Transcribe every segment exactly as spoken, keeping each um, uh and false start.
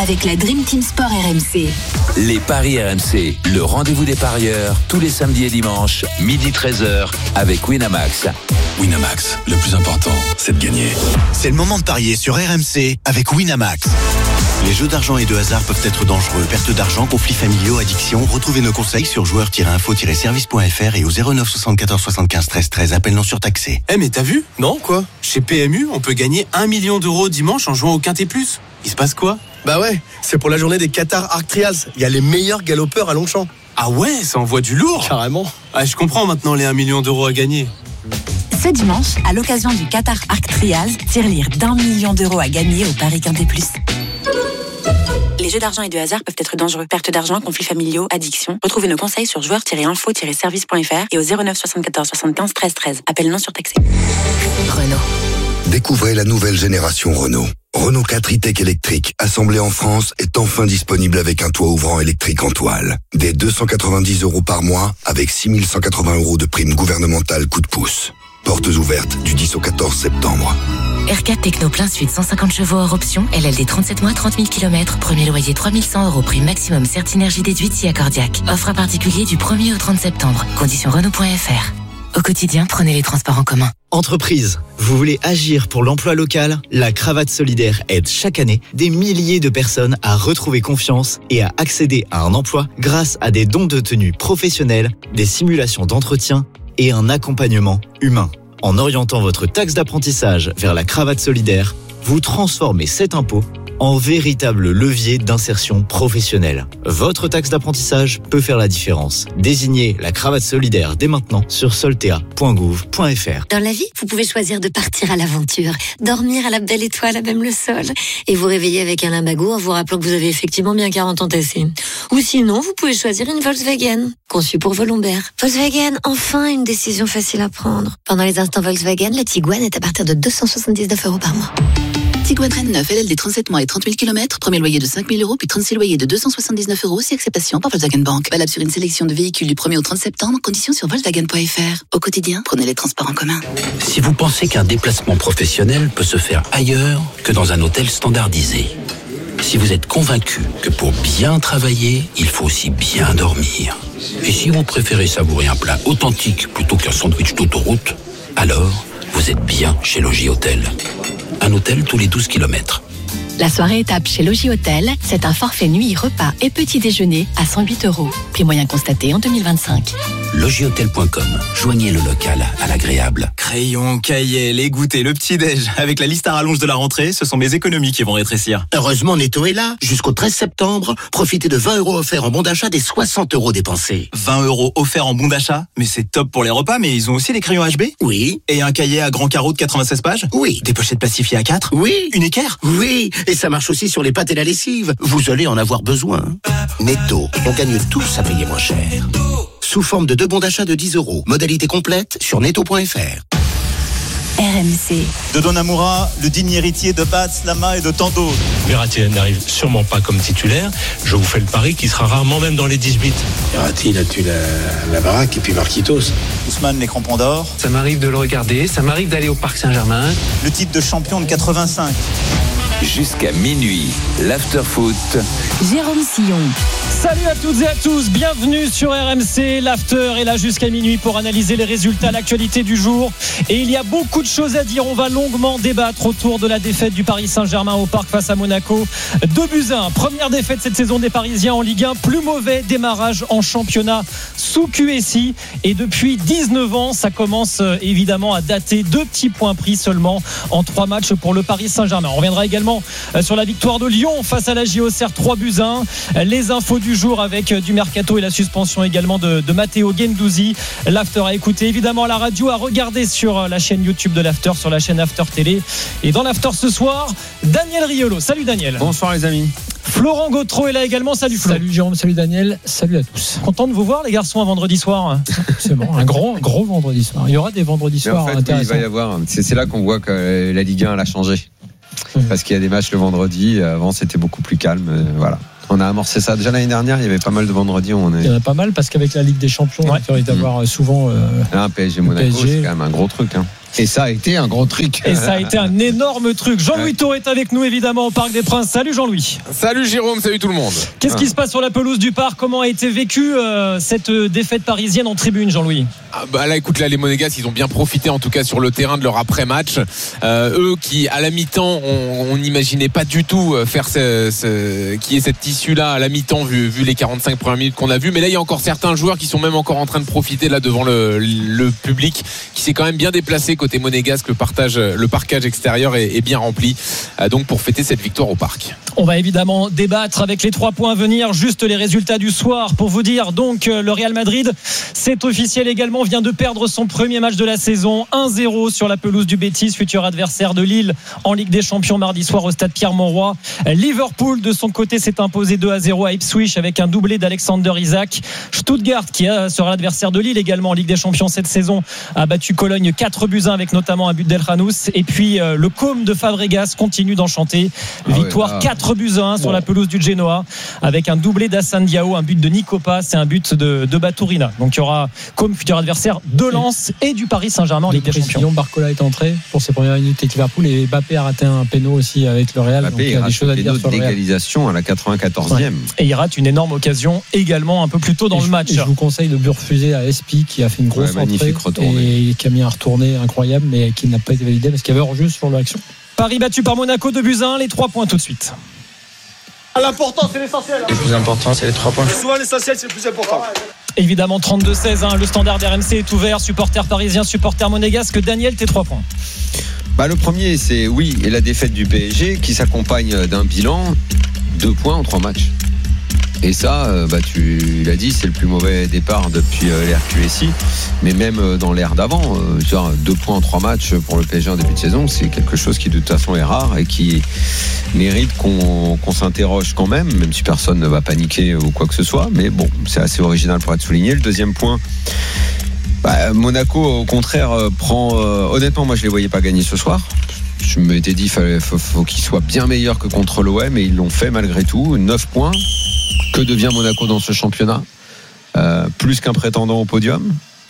avec la Dream Team Sport R M C. Les paris R M C, le rendez-vous des parieurs, tous les samedis et dimanches, midi treize heures, avec Winamax. Winamax, le plus important, c'est de gagner. C'est le moment de parier sur R M C avec Winamax. Les jeux d'argent et de hasard peuvent être dangereux. Perte d'argent, conflits familiaux, addiction. Retrouvez nos conseils sur joueurs tiret info tiret service point f r et au zéro neuf soixante-quatorze soixante-quinze treize treize. Appel non surtaxé. Eh mais t'as vu ? Non, quoi ? Chez P M U, on peut gagner un million d'euros dimanche en jouant au Quintet Plus. Il se passe quoi ? Bah ouais, c'est pour la journée des Qatar Arc Trials. Il y a les meilleurs galopeurs à Longchamp. Ah ouais, ça envoie du lourd. Carrément. Ah, je comprends maintenant les un million d'euros à gagner. Ce dimanche, à l'occasion du Qatar Arc Trials, tirelire d'un million d'euros à gagner au Paris Quintet Plus. Les jeux d'argent et de hasard peuvent être dangereux. Perte d'argent, conflits familiaux, addiction. Retrouvez nos conseils sur joueurs tiret info tiret service point f r et au zéro neuf soixante-quatorze soixante-quinze treize treize. Appel non surtaxé. Renault. Découvrez la nouvelle génération Renault. Renault quatre e-Tech électrique, assemblé en France, est enfin disponible avec un toit ouvrant électrique en toile. Dès deux cent quatre-vingt-dix euros par mois, avec six mille cent quatre-vingts euros de prime gouvernementale coup de pouce. Portes ouvertes du dix au quatorze septembre. R quatre Techno plein sud, cent cinquante chevaux hors option, L L D trente-sept mois, trente mille kilomètres, premier loyer trois mille cent euros, prime maximum Certinergie déduite si accordiaque. Offre à particulier du premier au trente septembre. Conditions Renault point f r. Au quotidien, prenez les transports en commun. Entreprise, vous voulez agir pour l'emploi local ? La Cravate Solidaire aide chaque année des milliers de personnes à retrouver confiance et à accéder à un emploi grâce à des dons de tenue professionnels, des simulations d'entretien et un accompagnement humain. En orientant votre taxe d'apprentissage vers la Cravate Solidaire, vous transformez cet impôt en véritable levier d'insertion professionnelle. Votre taxe d'apprentissage peut faire la différence. Désignez la Cravate Solidaire dès maintenant sur soltea point gouv point f r. Dans la vie, vous pouvez choisir de partir à l'aventure, dormir à la belle étoile, à même le sol, et vous réveiller avec un limbago en vous rappelant que vous avez effectivement bien quarante ans tassés. Ou sinon, vous pouvez choisir une Volkswagen, conçue pour vos lombaires. Volkswagen, enfin une décision facile à prendre. Pendant les instants Volkswagen, la Tiguan est à partir de deux cent soixante-dix-neuf euros par mois. Tiguan Rennes neuf, L L D trente-sept mois et trente mille kilomètres, premier loyer de cinq mille euros, puis trente-six loyers de deux cent soixante-dix-neuf euros, si acceptation par Volkswagen Bank. Valable sur une sélection de véhicules du premier au trente septembre, conditions sur volkswagen point f r. Au quotidien, prenez les transports en commun. Si vous pensez qu'un déplacement professionnel peut se faire ailleurs que dans un hôtel standardisé, si vous êtes convaincu que pour bien travailler, il faut aussi bien dormir, et si vous préférez savourer un plat authentique plutôt qu'un sandwich d'autoroute, alors vous êtes bien chez Logis Hôtel. Un hôtel tous les douze kilomètres. La soirée étape chez Logis Hôtel, c'est un forfait nuit, repas et petit déjeuner à cent huit euros. Prix moyen constaté en deux mille vingt-cinq. logis hôtel point com. Joignez le local à l'agréable. Crayon, cahier, les goûters, le petit-déj. Avec la liste à rallonge de la rentrée, ce sont mes économies qui vont rétrécir. Heureusement, Netto est là. Jusqu'au treize septembre, profitez de vingt euros offerts en bon d'achat des soixante euros dépensés. vingt euros offerts en bon d'achat? Mais c'est top pour les repas, mais ils ont aussi les crayons H B? Oui. Et un cahier à grand carreau de quatre-vingt-seize pages? Oui. Des pochettes plastifiées à quatre? Oui. Une équerre? Oui. Et ça marche aussi sur les pâtes et la lessive. Vous allez en avoir besoin. Netto, on gagne tous à payer moins cher. Sous forme de deux bons d'achat de dix euros. Modalité complète sur netto point f r. R M C. Dodon Namoura, le digne héritier de Bats, Lama et de tant d'autres. Verratti n'arrive sûrement pas comme titulaire. Je vous fais le pari qu'il sera rarement même dans les dix-huit. Verratti, il a tué la, la baraque et puis Marquitos. Ousmane, les crampons d'or. Ça m'arrive de le regarder, ça m'arrive d'aller au Parc Saint-Germain. Le titre de champion de quatre-vingt-cinq. Jusqu'à minuit, l'after-foot. Jérôme Sillon. Salut à toutes et à tous, bienvenue sur R M C. L'after est là jusqu'à minuit pour analyser les résultats, l'actualité du jour. Et il y a beaucoup de choses à dire. On va longuement débattre autour de la défaite du Paris Saint-Germain au Parc face à Monaco. deux buts à un. Première défaite cette saison des Parisiens en Ligue un. Plus mauvais démarrage en championnat sous Q S I. Et depuis dix-neuf ans, ça commence évidemment à dater. Deux petits points pris seulement en trois matchs pour le Paris Saint-Germain. On reviendra également sur la victoire de Lyon face à la J O C R, trois buts à un. Les infos du jour avec du mercato et la suspension également de, de Matteo Guendouzi. L'after à écouter évidemment à la radio, à regarder sur la chaîne YouTube de l'after, sur la chaîne After Télé. Et dans l'after ce soir, Daniel Riolo. Salut Daniel. Bonsoir les amis. Florent Gautreau est là également. Salut Flo. Salut Jérôme, salut Daniel, salut à tous. Content de vous voir les garçons un vendredi soir. C'est bon, un gros, gros vendredi soir. Il y aura des vendredis soirs en fait, intéressants. Oui, il va y avoir. C'est, c'est là qu'on voit que la Ligue un elle a changé. Parce qu'il y a des matchs le vendredi. Avant c'était beaucoup plus calme. Voilà. On a amorcé ça. Déjà l'année dernière, il y avait pas mal de vendredis où on est... Il y en a pas mal parce qu'avec la Ligue des Champions, ouais. il va y avoir souvent. Euh, Là, un P S G Monaco, P S G. C'est quand même un gros truc. Hein. Et ça a été un gros truc. Et ça a été un énorme truc. Jean-Louis ouais. Tour est avec nous évidemment au Parc des Princes. Salut Jean-Louis. Salut Jérôme, salut tout le monde. Qu'est-ce ah. qui se passe sur la pelouse du Parc? Comment a été vécue euh, cette défaite parisienne en tribune, Jean-Louis? ah bah Là écoute, là les Monégasques ils ont bien profité en tout cas sur le terrain de leur après-match. Euh, eux qui à la mi-temps on n'imaginait pas du tout faire ce, ce, qui est cette issue là à la mi-temps vu, vu les quarante-cinq premières minutes qu'on a vues. Mais là il y a encore certains joueurs qui sont même encore en train de profiter là devant le, le public qui s'est quand même bien déplacé côté monégasque. Le partage, le parquage extérieur est, est bien rempli euh, donc pour fêter cette victoire au Parc. On va évidemment débattre avec les trois points à venir. Juste les résultats du soir pour vous dire donc le Real Madrid, c'est officiel également, vient de perdre son premier match de la saison, un zéro sur la pelouse du Betis, futur adversaire de Lille en Ligue des Champions mardi soir au stade Pierre-Mauroy. Liverpool de son côté s'est imposé deux à zéro à Ipswich avec un doublé d'Alexander Isak. Stuttgart qui sera l'adversaire de Lille également en Ligue des Champions cette saison a battu Cologne quatre buts à un avec notamment un but d'El Khanous. Et puis euh, le Côme de Fabregas continue d'enchanter. Ah victoire ouais, quatre buts à un sur la pelouse du Genoa avec un doublé d'Hassane Diao, un but de Nicopas et un but de, de Baturina. Donc il y aura Côme futur adversaire de Lens et du Paris Saint-Germain en Ligue des Champions. Barcola est entré pour ses premières minutes avec Liverpool et Mbappé a raté un péno aussi avec le Real. Mbappé, donc il y a des choses à dire sur le Real. D'égalisation à la quatre-vingt-quatorzième. Ouais. Et il rate une énorme occasion également un peu plus tôt dans et le je, match. Je vous conseille de but refusé à Espi qui a fait une grosse ouais, entrée et qui a mis un retourné incroyable mais qui n'a pas été validé parce qu'il y avait hors-jeu sur l'action. Paris battu par Monaco deux buts à un, les trois points tout de suite. L'important c'est l'essentiel. Le plus important c'est les trois points. Souvent l'essentiel c'est le plus important. Évidemment trente-deux seize, hein, le standard d'R M C est ouvert, supporter parisien, supporter monégasque. Daniel, tes trois points. Bah, le premier c'est oui et la défaite du P S G qui s'accompagne d'un bilan deux points en trois matchs. Et ça, bah, tu l'as dit, c'est le plus mauvais départ depuis euh, l'ère Q S I. Mais même euh, dans l'ère d'avant, euh, genre, deux points en trois matchs pour le P S G en début de saison, c'est quelque chose qui de toute façon est rare et qui mérite qu'on, qu'on s'interroge quand même, même si personne ne va paniquer ou quoi que ce soit. Mais bon, c'est assez original pour être souligné. Le deuxième point, bah, Monaco, au contraire, euh, prend... Euh, honnêtement, moi, je ne les voyais pas gagner ce soir. Je m'étais dit qu'il faut, faut qu'ils soient bien meilleurs que contre l'O M et ils l'ont fait malgré tout. neuf points. Que devient Monaco dans ce championnat? euh, Plus qu'un prétendant au podium.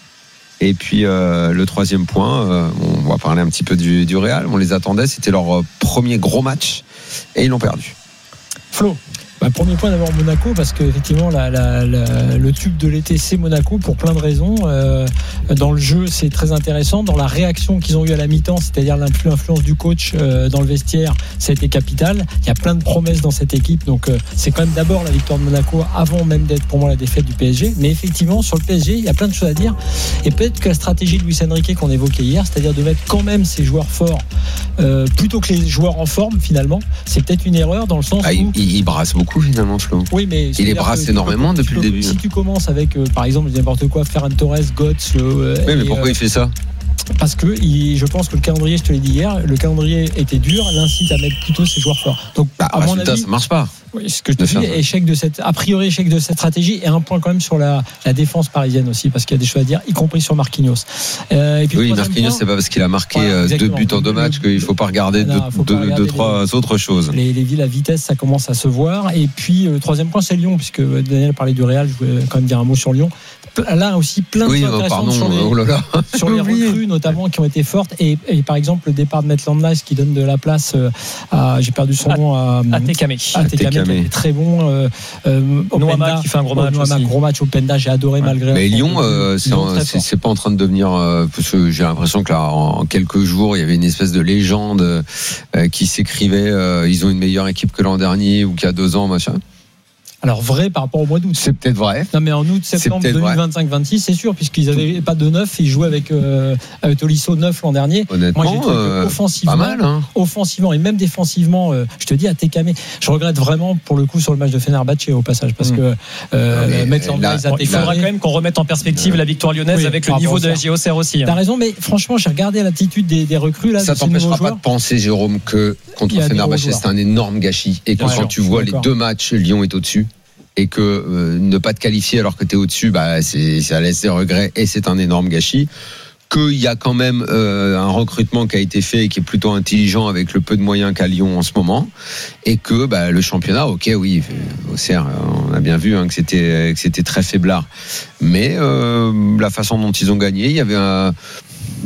Et puis euh, le troisième point, euh, on va parler un petit peu du, du Real. On les attendait, c'était leur premier gros match et ils l'ont perdu. Flo. Bah, premier point d'abord Monaco parce qu'effectivement la, la, la, le tube de l'été c'est Monaco pour plein de raisons. Euh, dans le jeu c'est très intéressant, dans la réaction qu'ils ont eu à la mi-temps, c'est-à-dire l'influence du coach euh, dans le vestiaire, ça a été capital. Il y a plein de promesses dans cette équipe, donc euh, c'est quand même d'abord la victoire de Monaco avant même d'être pour moi la défaite du P S G. Mais effectivement sur le P S G il y a plein de choses à dire et peut-être que la stratégie de Luis Enrique qu'on évoquait hier, c'est-à-dire de mettre quand même ses joueurs forts euh, plutôt que les joueurs en forme finalement, c'est peut-être une erreur dans le sens ah, où il, il brasse beaucoup finalement Flo. Oui, mais il les brasse énormément peux, depuis peux, le début. Si tu commences avec euh, par exemple n'importe quoi, Ferran Torres, Götze. Euh, oui, mais et, pourquoi euh, il fait ça? Parce que il, je pense que le calendrier, je te l'ai dit hier, le calendrier était dur, l'incite à mettre plutôt ses joueurs forts. Donc bah, à mon avis, ça marche pas. Oui, ce que je te dis, échec de cette, a priori échec de cette stratégie et un point quand même sur la, la défense parisienne aussi parce qu'il y a des choses à dire, y compris sur Marquinhos. Euh, et puis oui, Marquinhos, point, c'est pas parce qu'il a marqué voilà, deux buts en deux matchs qu'il faut pas regarder deux, deux, trois les, autres choses. Les, les villes à vitesse, ça commence à se voir. Et puis le troisième point, c'est Lyon, puisque Daniel parlait du Real, je voulais quand même dire un mot sur Lyon. Là aussi plein de oui, choses intéressantes pardon, sur les, oh là là. sur les recrues notamment qui ont été fortes et, et par exemple le départ de Maitland Nice qui donne de la place à, j'ai perdu son nom à Tekame à Tekame qui est très bon. euh, euh, Noama qui fait un gros match Noama, gros match Openda, j'ai adoré ouais. malgré mais Lyon euh, c'est, Lyon c'est, c'est pas en train de devenir euh, parce que j'ai l'impression que là en quelques jours il y avait une espèce de légende euh, qui s'écrivait euh, ils ont une meilleure équipe que l'an dernier ou qu'il y a deux ans machin. Alors vrai par rapport au mois d'août. C'est peut-être vrai. Non mais en août, septembre deux mille vingt-cinq vingt-six, c'est sûr, puisqu'ils n'avaient pas de neuf, ils jouaient avec, euh, avec Tolisso neuf l'an dernier. Honnêtement, moi j'ai trouvé euh, offensivement, pas mal, hein. offensivement et même défensivement, euh, je te dis à Tekame, je regrette vraiment pour le coup sur le match de Fenerbahçe au passage, parce mmh. que euh, mettre l'Anglais à il faudra quand même qu'on remette en perspective la victoire lyonnaise oui, avec le niveau de la J O C R aussi. T'as raison, mais franchement j'ai regardé l'attitude des, des recrues là. Ça de t'empêchera pas de penser, Jérôme, que contre Fenerbahçe c'est un énorme gâchis et que quand tu vois les deux matchs, Lyon est au-dessus. Et que euh, ne pas te qualifier alors que tu es au-dessus, bah, c'est, ça laisse des regrets et c'est un énorme gâchis. Qu'il y a quand même euh, un recrutement qui a été fait et qui est plutôt intelligent avec le peu de moyens qu'a Lyon en ce moment. Et que bah, le championnat, ok, oui, Auxerre, on a bien vu hein, que, c'était, que c'était très faiblard. Mais euh, la façon dont ils ont gagné, il y avait un...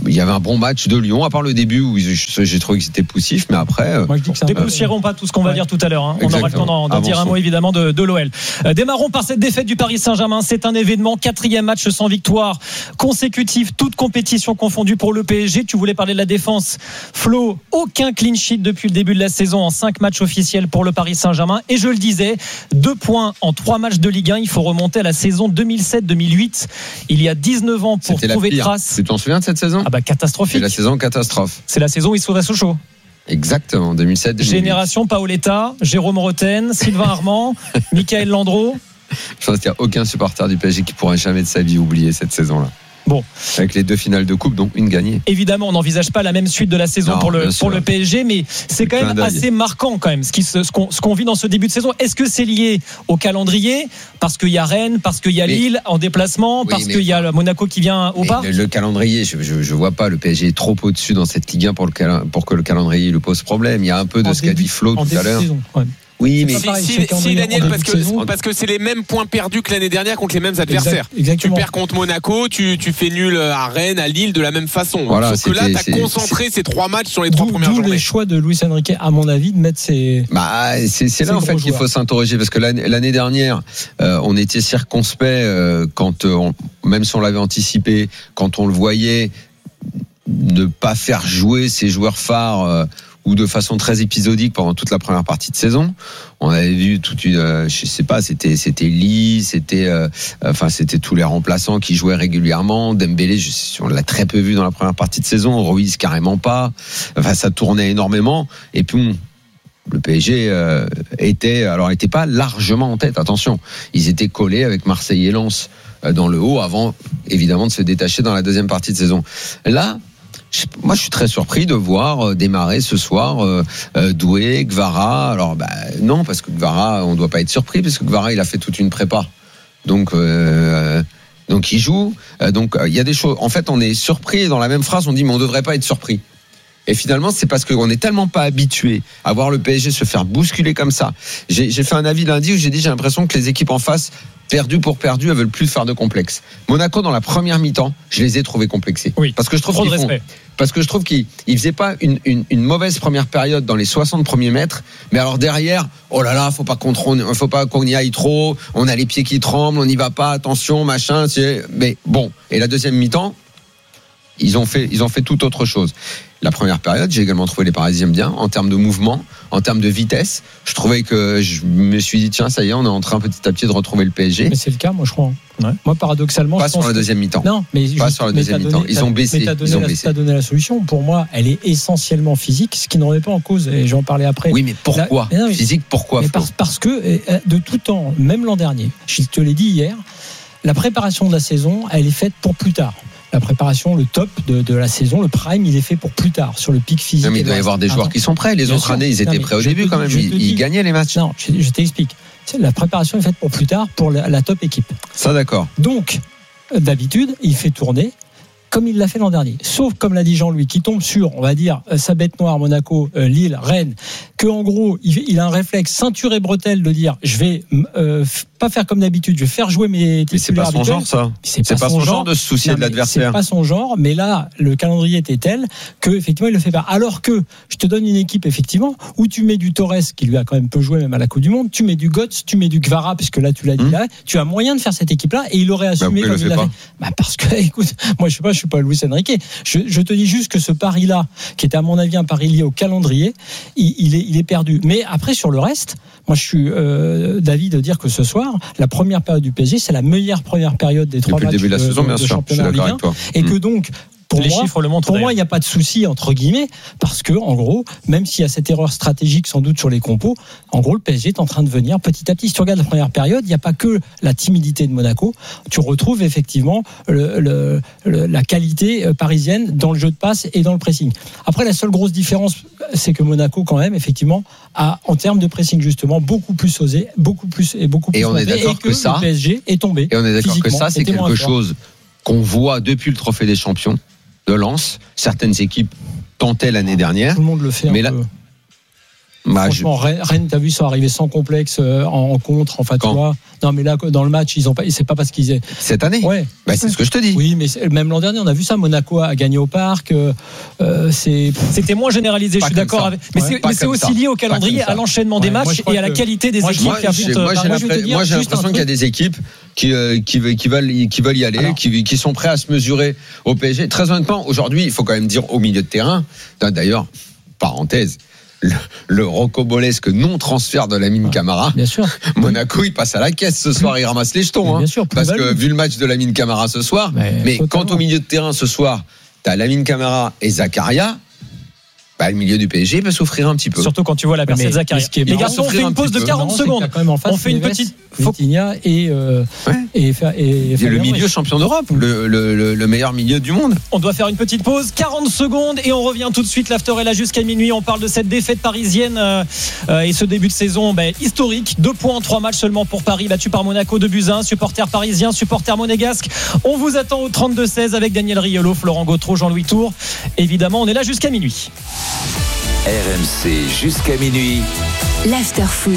il y avait un bon match de Lyon, à part le début où j'ai trouvé que c'était poussif, mais après. Moi, je dis que ça dépoussiérons pas tout ce qu'on va ouais. dire tout à l'heure. Hein. On Exactement. aura le temps d'en, d'en dire un mot évidemment de, de l'O L. Euh, démarrons par cette défaite du Paris Saint-Germain. C'est un événement, quatrième match sans victoire consécutif, toute compétition confondue pour le P S G. Tu voulais parler de la défense, Flo. Aucun clean sheet depuis le début de la saison en cinq matchs officiels pour le Paris Saint-Germain. Et je le disais, deux points en trois matchs de Ligue un. Il faut remonter à la saison deux mille sept deux mille huit. Il y a dix-neuf ans pour C'était trouver la pire. trace. Tu t'en souviens de cette saison? Ah bah catastrophique. C'est la saison catastrophe. C'est la saison où il sauve à Sochaux. Exactement, deux mille sept deux mille huit. Génération Paoletta, Jérôme Roten, Sylvain Armand, Michael Landreau. Je pense qu'il n'y a aucun supporter du P S G qui pourra jamais de sa vie oublier cette saison-là. Bon. Avec les deux finales de coupe, dont une gagnée. Évidemment, on n'envisage pas la même suite de la saison non, pour, le, pour le P S G, mais c'est quand même assez marquant quand même ce, qui, ce, qu'on, ce qu'on vit dans ce début de saison. Est-ce que c'est lié au calendrier? Parce qu'il y a Rennes, parce qu'il y a mais, Lille en déplacement, oui, parce qu'il y a le Monaco qui vient au parc. Le, le calendrier, je ne vois pas. Le P S G est trop au-dessus dans cette Ligue un pour, le, pour que le calendrier lui pose problème. Il y a un peu de en ce début, qu'a dit Flo tout à l'heure. Saison, ouais. Oui, mais si, si, si Daniel, parce que, parce que c'est les mêmes points perdus que l'année dernière contre les mêmes adversaires. Exact, tu perds contre Monaco, tu, tu fais nul à Rennes, à Lille de la même façon. Voilà, sauf que là, tu as concentré c'est... ces trois matchs sur les trois d'où, premières d'où journées. Les choix de Luis Enrique, à mon avis, de mettre ses. Bah, c'est, c'est là en fait qu'il faut s'interroger parce que l'année, l'année dernière, euh, on était circonspect euh, quand, euh, on, même si on l'avait anticipé, quand on le voyait ne pas faire jouer ses joueurs phares. Euh, ou de façon très épisodique pendant toute la première partie de saison. On avait vu toute une, euh, je sais pas, c'était c'était Lee, c'était, euh, enfin c'était tous les remplaçants qui jouaient régulièrement. Dembélé, je, on l'a très peu vu dans la première partie de saison. Ruiz carrément pas. Enfin, ça tournait énormément. Et puis le P S G euh, était, alors était pas largement en tête. Attention, ils étaient collés avec Marseille et Lens euh, dans le haut avant, évidemment, de se détacher dans la deuxième partie de saison. Là. Moi, je suis très surpris de voir démarrer ce soir euh, euh, Doué, Gvara. Alors, bah, non, parce que Gvara, on ne doit pas être surpris, parce que Gvara, il a fait toute une prépa. Donc, euh, donc il joue. Euh, donc, il euh, y a des choses. En fait, on est surpris, et dans la même phrase, on dit, mais on ne devrait pas être surpris. Et finalement, c'est parce qu'on n'est tellement pas habitué à voir le P S G se faire bousculer comme ça. J'ai, j'ai fait un avis lundi où j'ai dit, j'ai l'impression que les équipes en face, perdu pour perdu, elles veulent plus faire de complexe. Monaco, dans la première mi-temps, je les ai trouvés complexés. Oui. Parce que je trouve Trop qu'ils de font, respect. parce que je trouve qu'ils ne faisaient pas une, une, une mauvaise première période dans les soixante premiers mètres. Mais alors derrière, oh là là, faut pas qu'on, faut pas qu'on y aille trop. On a les pieds qui tremblent, on n'y va pas, attention, machin. C'est... Mais bon. Et la deuxième mi-temps, ils ont fait, ils ont fait tout autre chose. La première période, j'ai également trouvé les Parisiens bien en termes de mouvement, en termes de vitesse. Je trouvais que je me suis dit tiens, ça y est, on est en train petit à petit de retrouver le P S G. Mais c'est le cas, moi je crois. Ouais. Moi paradoxalement, pas je sur pense la deuxième que... mi-temps. Non, mais pas juste, sur la deuxième mi-temps. Ils ont baissé. Mais t'as donné, Ils ont la, baissé. t'as donné la solution. Pour moi, elle est essentiellement physique, ce qui n'en est pas en cause. Et j'en parlais après. Oui, mais pourquoi la... mais non, mais... Physique, pourquoi mais parce, parce que de tout temps, même l'an dernier, je te l'ai dit hier, la préparation de la saison, elle est faite pour plus tard. La préparation, le top de, de la saison, le prime, il est fait pour plus tard, sur le pic physique. Non, mais il doit y avoir des joueurs Attends. qui sont prêts. Les Bien autres sûr. années, ils étaient non, prêts au début dis, quand même. Ils, ils gagnaient les matchs. Non, je, je t'explique. La préparation est faite pour plus tard, pour la, la top équipe. Ça, d'accord. Donc, d'habitude, il fait tourner comme il l'a fait l'an dernier. Sauf, comme l'a dit Jean-Louis, qui tombe sur, on va dire, sa bête noire, Monaco, euh, Lille, Rennes, que en gros, il, il a un réflexe ceinture et bretelle de dire, je vais euh, pas faire comme d'habitude, je vais faire jouer mes titulaires. Mais c'est pas son habituels. genre, ça. C'est, c'est pas, pas son, son genre. genre de se soucier non, de l'adversaire. C'est pas son genre, mais là, le calendrier était tel que, effectivement, il le fait pas. Alors que, je te donne une équipe, effectivement, où tu mets du Torres, qui lui a quand même peu joué, même à la Coupe du Monde, tu mets du Götze, tu mets du Gvara, puisque là, tu l'as dit hum. là, tu as moyen de faire cette équipe-là, et il aurait assumé bah, comme il, il l'a fait. Bah, parce que, écoute, moi, je sais pas, je suis pas Luis Enrique. Je, je te dis juste que ce pari-là, qui était à mon avis un pari lié au calendrier, il, il, est, il est perdu. Mais après, sur le reste, moi je suis euh, d'avis de dire que ce soir, la première période du P S G, c'est la meilleure première période des trois matchs de, de, la saison, de, bien de sûr. championnat Ligue un. Et que donc, pour les moi, chiffres le montrent. Pour d'ailleurs. moi, il n'y a pas de souci entre guillemets, parce que en gros, même s'il y a cette erreur stratégique sans doute sur les compos, en gros, le P S G est en train de venir petit à petit. Si tu regardes la première période, il n'y a pas que la timidité de Monaco. Tu retrouves effectivement le, le, le, la qualité parisienne dans le jeu de passe et dans le pressing. Après, la seule grosse différence, c'est que Monaco, quand même, effectivement, a en termes de pressing justement beaucoup plus osé, beaucoup plus et beaucoup plus. Et on est d'accord et que, que ça, le P S G est tombé. Et on est d'accord que ça, c'est quelque chose qu'on voit depuis le Trophée des Champions de Lens. Certaines équipes tentaient l'année dernière. Tout le monde le fait. Mais un là, peu. Bah, Franchement, je... Rennes, t'as vu, sont arrivés sans complexe en, en contre. Enfin, tu vois. Non, mais là, dans le match, ils ont pas. C'est pas parce qu'ils aient. Cette année. Ouais. Bah, c'est ce que je te dis. Oui, mais même l'an dernier, on a vu ça. Monaco a gagné au parc. Euh, c'est. C'était moins généralisé. Pas je suis d'accord avec. Mais ouais, c'est, mais c'est aussi ça. lié au calendrier, à l'enchaînement des ouais, matchs et à la qualité des moi, équipes. Moi, qui j'ai, moi, j'ai, l'impression, moi, j'ai l'impression qu'il y a des équipes qui, euh, qui, qui veulent, qui veulent y aller, qui, qui sont prêts à se mesurer au P S G. Très honnêtement, aujourd'hui, il faut quand même dire au milieu de terrain. D'ailleurs, parenthèse. Le, le rocambolesque non-transfert de Lamine Camara. Bien sûr. Monaco, il passe à la caisse ce soir, il ramasse les jetons. Hein, bien sûr, parce que vu le match de Lamine Camara ce soir, mais, mais quant au milieu de terrain ce soir, t'as Lamine Camara et Zakaria. Bah, le milieu du P S G peut souffrir un petit peu. Surtout quand tu vois la percée de Zakaria. Les garçons, on fait une pause de quarante secondes. On fait une petite. Vitinha et, euh, ouais. et, et, et, et le milieu champion d'Europe, le, le, le, le meilleur milieu du monde. On doit faire une petite pause, quarante secondes, et on revient tout de suite. L'after est là jusqu'à minuit. On parle de cette défaite parisienne euh, euh, et ce début de saison bah, historique. Deux points en trois matchs seulement pour Paris, battu par Monaco de buts à un. Supporters parisiens, supporters monégasques. On vous attend au trente-deux seize avec Daniel Riolo, Florent Gautreau, Jean-Louis Tour. Évidemment, on est là jusqu'à minuit. R M C jusqu'à minuit. L'after foot.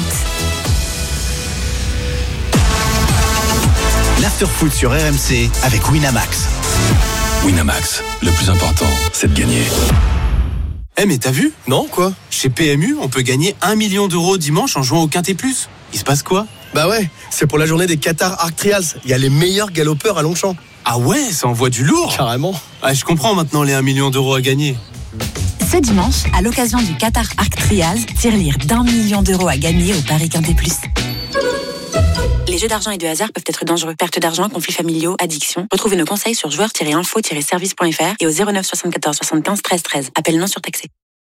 L'after foot sur R M C avec Winamax. Winamax, le plus important, c'est de gagner. Eh mais t'as vu ? Non, quoi ? Chez P M U, on peut gagner un million d'euros dimanche en jouant au Quintet Plus. Il se passe quoi ? Bah ouais, c'est pour la journée des Qatar Arc Trials. Il y a les meilleurs galopeurs à Longchamp. Ah ouais, ça envoie du lourd. Carrément. Ah, je comprends maintenant les un million d'euros à gagner. Ce dimanche, à l'occasion du Qatar Arc Trials, tirelire d'un million d'euros à gagner au Paris Quintet Plus. Les jeux d'argent et de hasard peuvent être dangereux. Perte d'argent, conflits familiaux, addiction. Retrouvez nos conseils sur joueurs tiret info tiret service point f r et au zéro neuf soixante-quatorze soixante-quinze treize treize. Appel non surtaxé.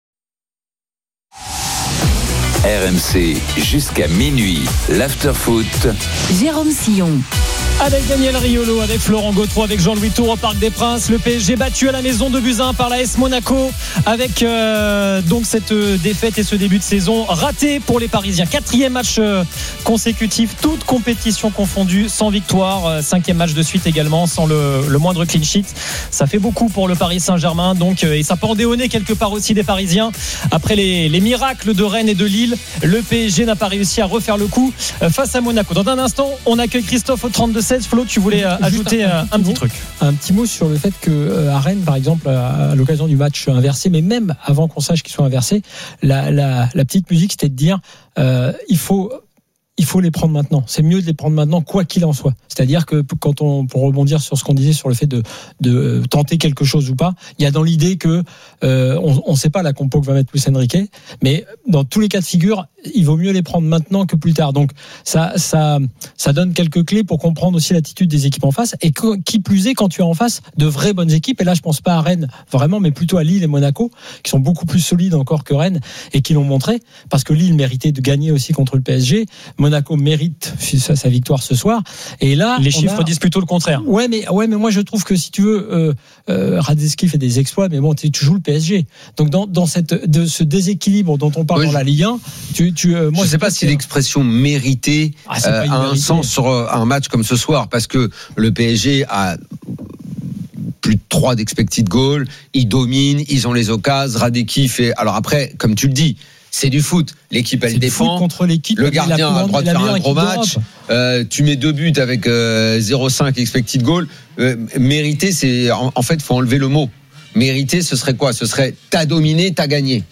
R M C jusqu'à minuit. L'after foot. Jérôme Sillon. Avec Daniel Riolo, avec Florent Gautreau, avec Jean-Louis Tour au Parc des Princes. Le P S G battu à la maison de buts à un par l'A S Monaco. Avec euh, donc cette défaite et ce début de saison raté pour les Parisiens. Quatrième match euh, consécutif, toute compétition confondue, sans victoire. Euh, cinquième match de suite également, sans le, le moindre clean sheet. Ça fait beaucoup pour le Paris Saint-Germain. Donc, euh, et ça pendait au nez quelque part aussi des Parisiens. Après les, les miracles de Rennes et de Lille, le P S G n'a pas réussi à refaire le coup euh, face à Monaco. Dans un instant, on accueille Christophe au trente-deux seize. Flo, tu voulais euh, ajouter un, un, un petit mot, truc. Un petit mot sur le fait que euh, à Rennes, par exemple, à, à l'occasion du match inversé, mais même avant qu'on sache qu'il soit inversé, la, la, la petite musique, c'était de dire euh, il faut. Il faut les prendre maintenant. C'est mieux de les prendre maintenant, quoi qu'il en soit. C'est-à-dire que quand on, pour rebondir sur ce qu'on disait sur le fait de, de tenter quelque chose ou pas, il y a dans l'idée que euh, on ne sait pas la compo que va mettre Luis Enrique, mais dans tous les cas de figure, il vaut mieux les prendre maintenant que plus tard. Donc ça, ça, ça donne quelques clés pour comprendre aussi l'attitude des équipes en face. Et que, qui plus est, quand tu es en face de vraies bonnes équipes. Et là, je pense pas à Rennes vraiment, mais plutôt à Lille et Monaco, qui sont beaucoup plus solides encore que Rennes et qui l'ont montré, parce que Lille méritait de gagner aussi contre le P S G. Monaco mérite sa, sa victoire ce soir. Et là, les chiffres a... disent plutôt le contraire. Ouais, mais ouais, mais moi je trouve que si tu veux, euh, euh, Radetzky fait des exploits, mais bon, tu joues le P S G. Donc dans, dans cette de ce déséquilibre dont on parle ouais, dans la Ligue un, tu, tu euh, moi je sais pas si l'expression méritée ah, euh, a un sens sur un match comme ce soir, parce que le P S G a plus de trois d'expected goals, ils dominent, ils ont les occasions. Radetzky fait. Alors après, comme tu le dis. C'est du foot. L'équipe, elle défend. Contre l'équipe, le gardien a le droit de faire un gros match. Euh, tu mets deux buts avec euh, zéro virgule cinq expected goal. Euh, mériter, c'est en, en fait, il faut enlever le mot. Mériter, ce serait quoi ? Ce serait t'as dominé, t'as gagné.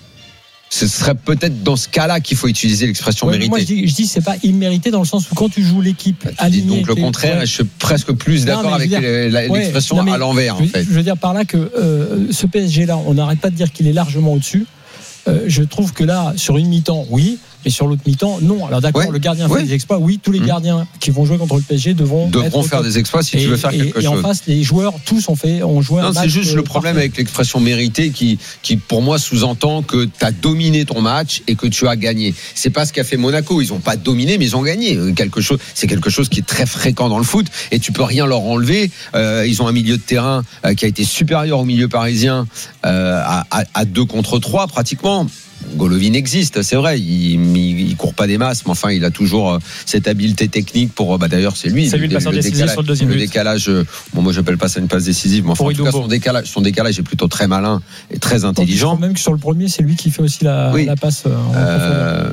Ce serait peut-être dans ce cas-là qu'il faut utiliser l'expression ouais, mériter. Moi, je dis, je dis c'est pas immérité dans le sens où quand tu joues l'équipe alignée. Donc le contraire, ouais. Je suis presque plus d'accord non, avec dire, l'expression ouais, non, à l'envers. Je, en fait. je veux dire par là que euh, ce P S G-là, on n'arrête pas de dire qu'il est largement au-dessus. Euh, je trouve que là, sur une mi-temps, oui, mais sur l'autre mi-temps, non. Alors d'accord, ouais, le gardien ouais. fait des exploits. Oui, tous les gardiens qui vont jouer contre le P S G devront, devront faire des exploits si et, tu veux faire et, quelque et chose. Et en face, les joueurs, tous ont fait, ont joué non, un match. C'est juste euh, le problème parfait. avec l'expression méritée qui, qui, pour moi, sous-entend que tu as dominé ton match et que tu as gagné. C'est pas ce qu'a fait Monaco. Ils ont pas dominé, mais ils ont gagné. Quelque chose, c'est quelque chose qui est très fréquent dans le foot et tu peux rien leur enlever. Euh, ils ont un milieu de terrain euh, qui a été supérieur au milieu parisien euh, à, à, à deux contre trois pratiquement. Golovin existe, c'est vrai. Il, il, il court pas des masses, mais enfin, il a toujours cette habileté technique pour. Bah, d'ailleurs, c'est lui. C'est lui le passeur décisif sur le deuxième Le but. décalage. Bon, moi, j'appelle pas ça une passe décisive, mais enfin, en tout cas, son décalage, son décalage est plutôt très malin et très intelligent. Même que sur le premier, c'est lui qui fait aussi la, oui. la passe. En euh,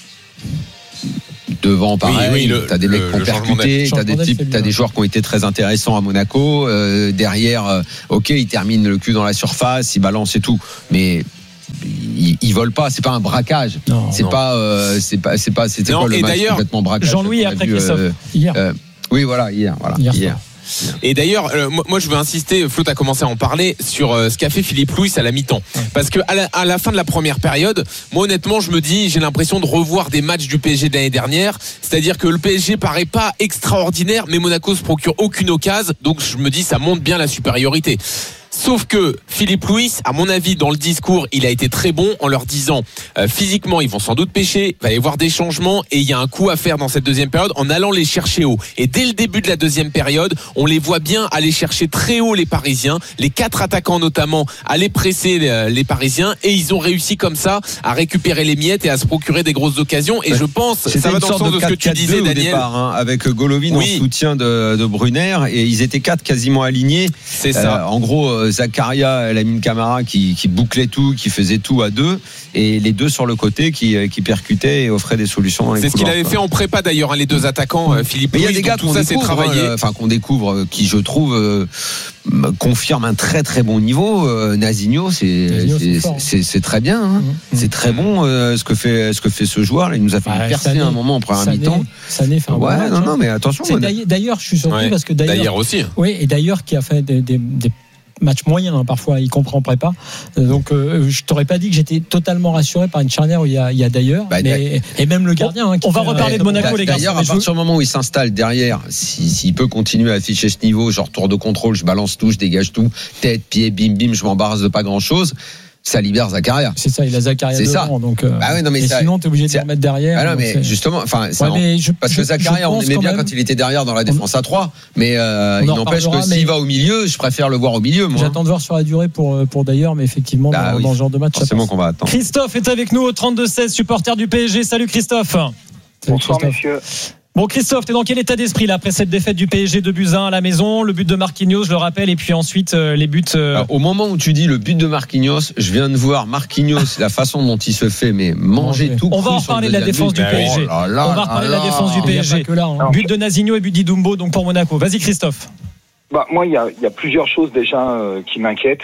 devant, pareil, oui, oui, t'as des mecs qui ont percuté, t'as des types, t'as des joueurs qui ont été très intéressants à Monaco. Euh, derrière, euh, ok, ils terminent le cul dans la surface, ils balancent et tout, mais ils, ils volent pas. C'est pas un braquage. Non, c'est, non. Pas, euh, c'est pas, c'est pas, c'était non, pas le match complètement braquage. Jean-Louis après vu, Christophe euh, hier. Euh, oui, voilà, hier, voilà, hier. hier. Et d'ailleurs, euh, moi je veux insister, Flo a commencé à en parler sur euh, ce qu'a fait Philippe Louis à la mi-temps. Parce que à la, à la fin de la première période, moi honnêtement, je me dis, j'ai l'impression de revoir des matchs du P S G de l'année dernière. C'est-à-dire que le P S G paraît pas extraordinaire, mais Monaco se procure aucune occasion. Donc je me dis, ça montre bien la supériorité. Sauf que Philippe Louis, à mon avis, dans le discours, il a été très bon en leur disant euh, physiquement, ils vont sans doute pêcher, il va y avoir des changements et il y a un coup à faire dans cette deuxième période en allant les chercher haut. Et dès le début de la deuxième période, on les voit bien aller chercher très haut les Parisiens, les quatre attaquants notamment, aller presser les, les Parisiens et ils ont réussi comme ça à récupérer les miettes et à se procurer des grosses occasions. Et je pense, c'était ça va dans le sens de, de ce que tu disais, Daniel. Au départ, hein, avec Golovin oui. en soutien de, de Brunner et ils étaient quatre quasiment alignés. C'est ça. Euh, en gros, Zakaria, Lamine Camara qui, qui bouclait tout, qui faisait tout à deux, et les deux sur le côté qui, qui percutaient et offraient des solutions dans les C'est couloirs, ce qu'il avait quoi. fait en prépa d'ailleurs, hein, les deux attaquants, euh, Philippe Louis. Il y a des gars tout ça, c'est travaillé. Hein, enfin, qu'on découvre, qui je trouve euh, confirme un très très bon niveau. Euh, Nazinho, c'est, Nazinho c'est, c'est, c'est, c'est très bien. Hein. Mmh. C'est très bon euh, ce que fait ce que fait ce joueur. Il nous a fait bah, percer un moment en première Sané, mi-temps. Sané fait un ouais, bon match, non, hein. non, mais attention. C'est d'ailleurs, d'ailleurs, je suis surpris ouais. parce que d'ailleurs, d'ailleurs aussi. Oui, et d'ailleurs qui a fait des, des, des match moyen hein, parfois, y compris en prépa. Donc euh, je t'aurais pas dit que j'étais totalement rassuré par une charnière où il y a, il y a d'ailleurs, bah, mais, et même le gardien. Hein, on va reparler de Monaco, les gars. D'ailleurs, à partir du moment où il s'installe derrière, s'il si, peut continuer à afficher ce niveau, genre tour de contrôle, je balance tout, je dégage tout, tête, pied, bim, bim, je m'embarrasse de pas grand chose. Ça libère Zakaria. C'est ça, il a Zakaria c'est devant, ça. donc. Euh, bah ouais, non, mais et ça, sinon, t'es obligé de le mettre derrière. Ah non, mais c'est... justement, enfin, ouais, parce que Zakaria, on aimait bien même... quand il était derrière dans la défense à trois, mais euh, il n'empêche que s'il mais... va au milieu, je préfère le voir au milieu. Moi. J'attends de voir sur la durée pour pour d'ailleurs, mais effectivement, bah, dans, oui. dans ce genre de match, c'est bon qu'on va attendre. Christophe est avec nous au trente-deux seize, supporter du P S G. Salut Christophe. Bonsoir messieurs. Bon Christophe, t'es dans quel état d'esprit là après cette défaite du P S G deux buts à un à la maison, le but de Marquinhos, je le rappelle, et puis ensuite euh, les buts. Euh... Alors, au moment où tu dis le but de Marquinhos, je viens de voir Marquinhos, la façon dont il se fait, mais manger tout. On va en reparler de la défense du P S G. Oh là là, On va reparler de la défense du P S G. Là, hein. But de Nazinho et but d'Idumbo donc pour Monaco. Vas-y Christophe. Bah moi il y a, y a plusieurs choses déjà euh, qui m'inquiètent.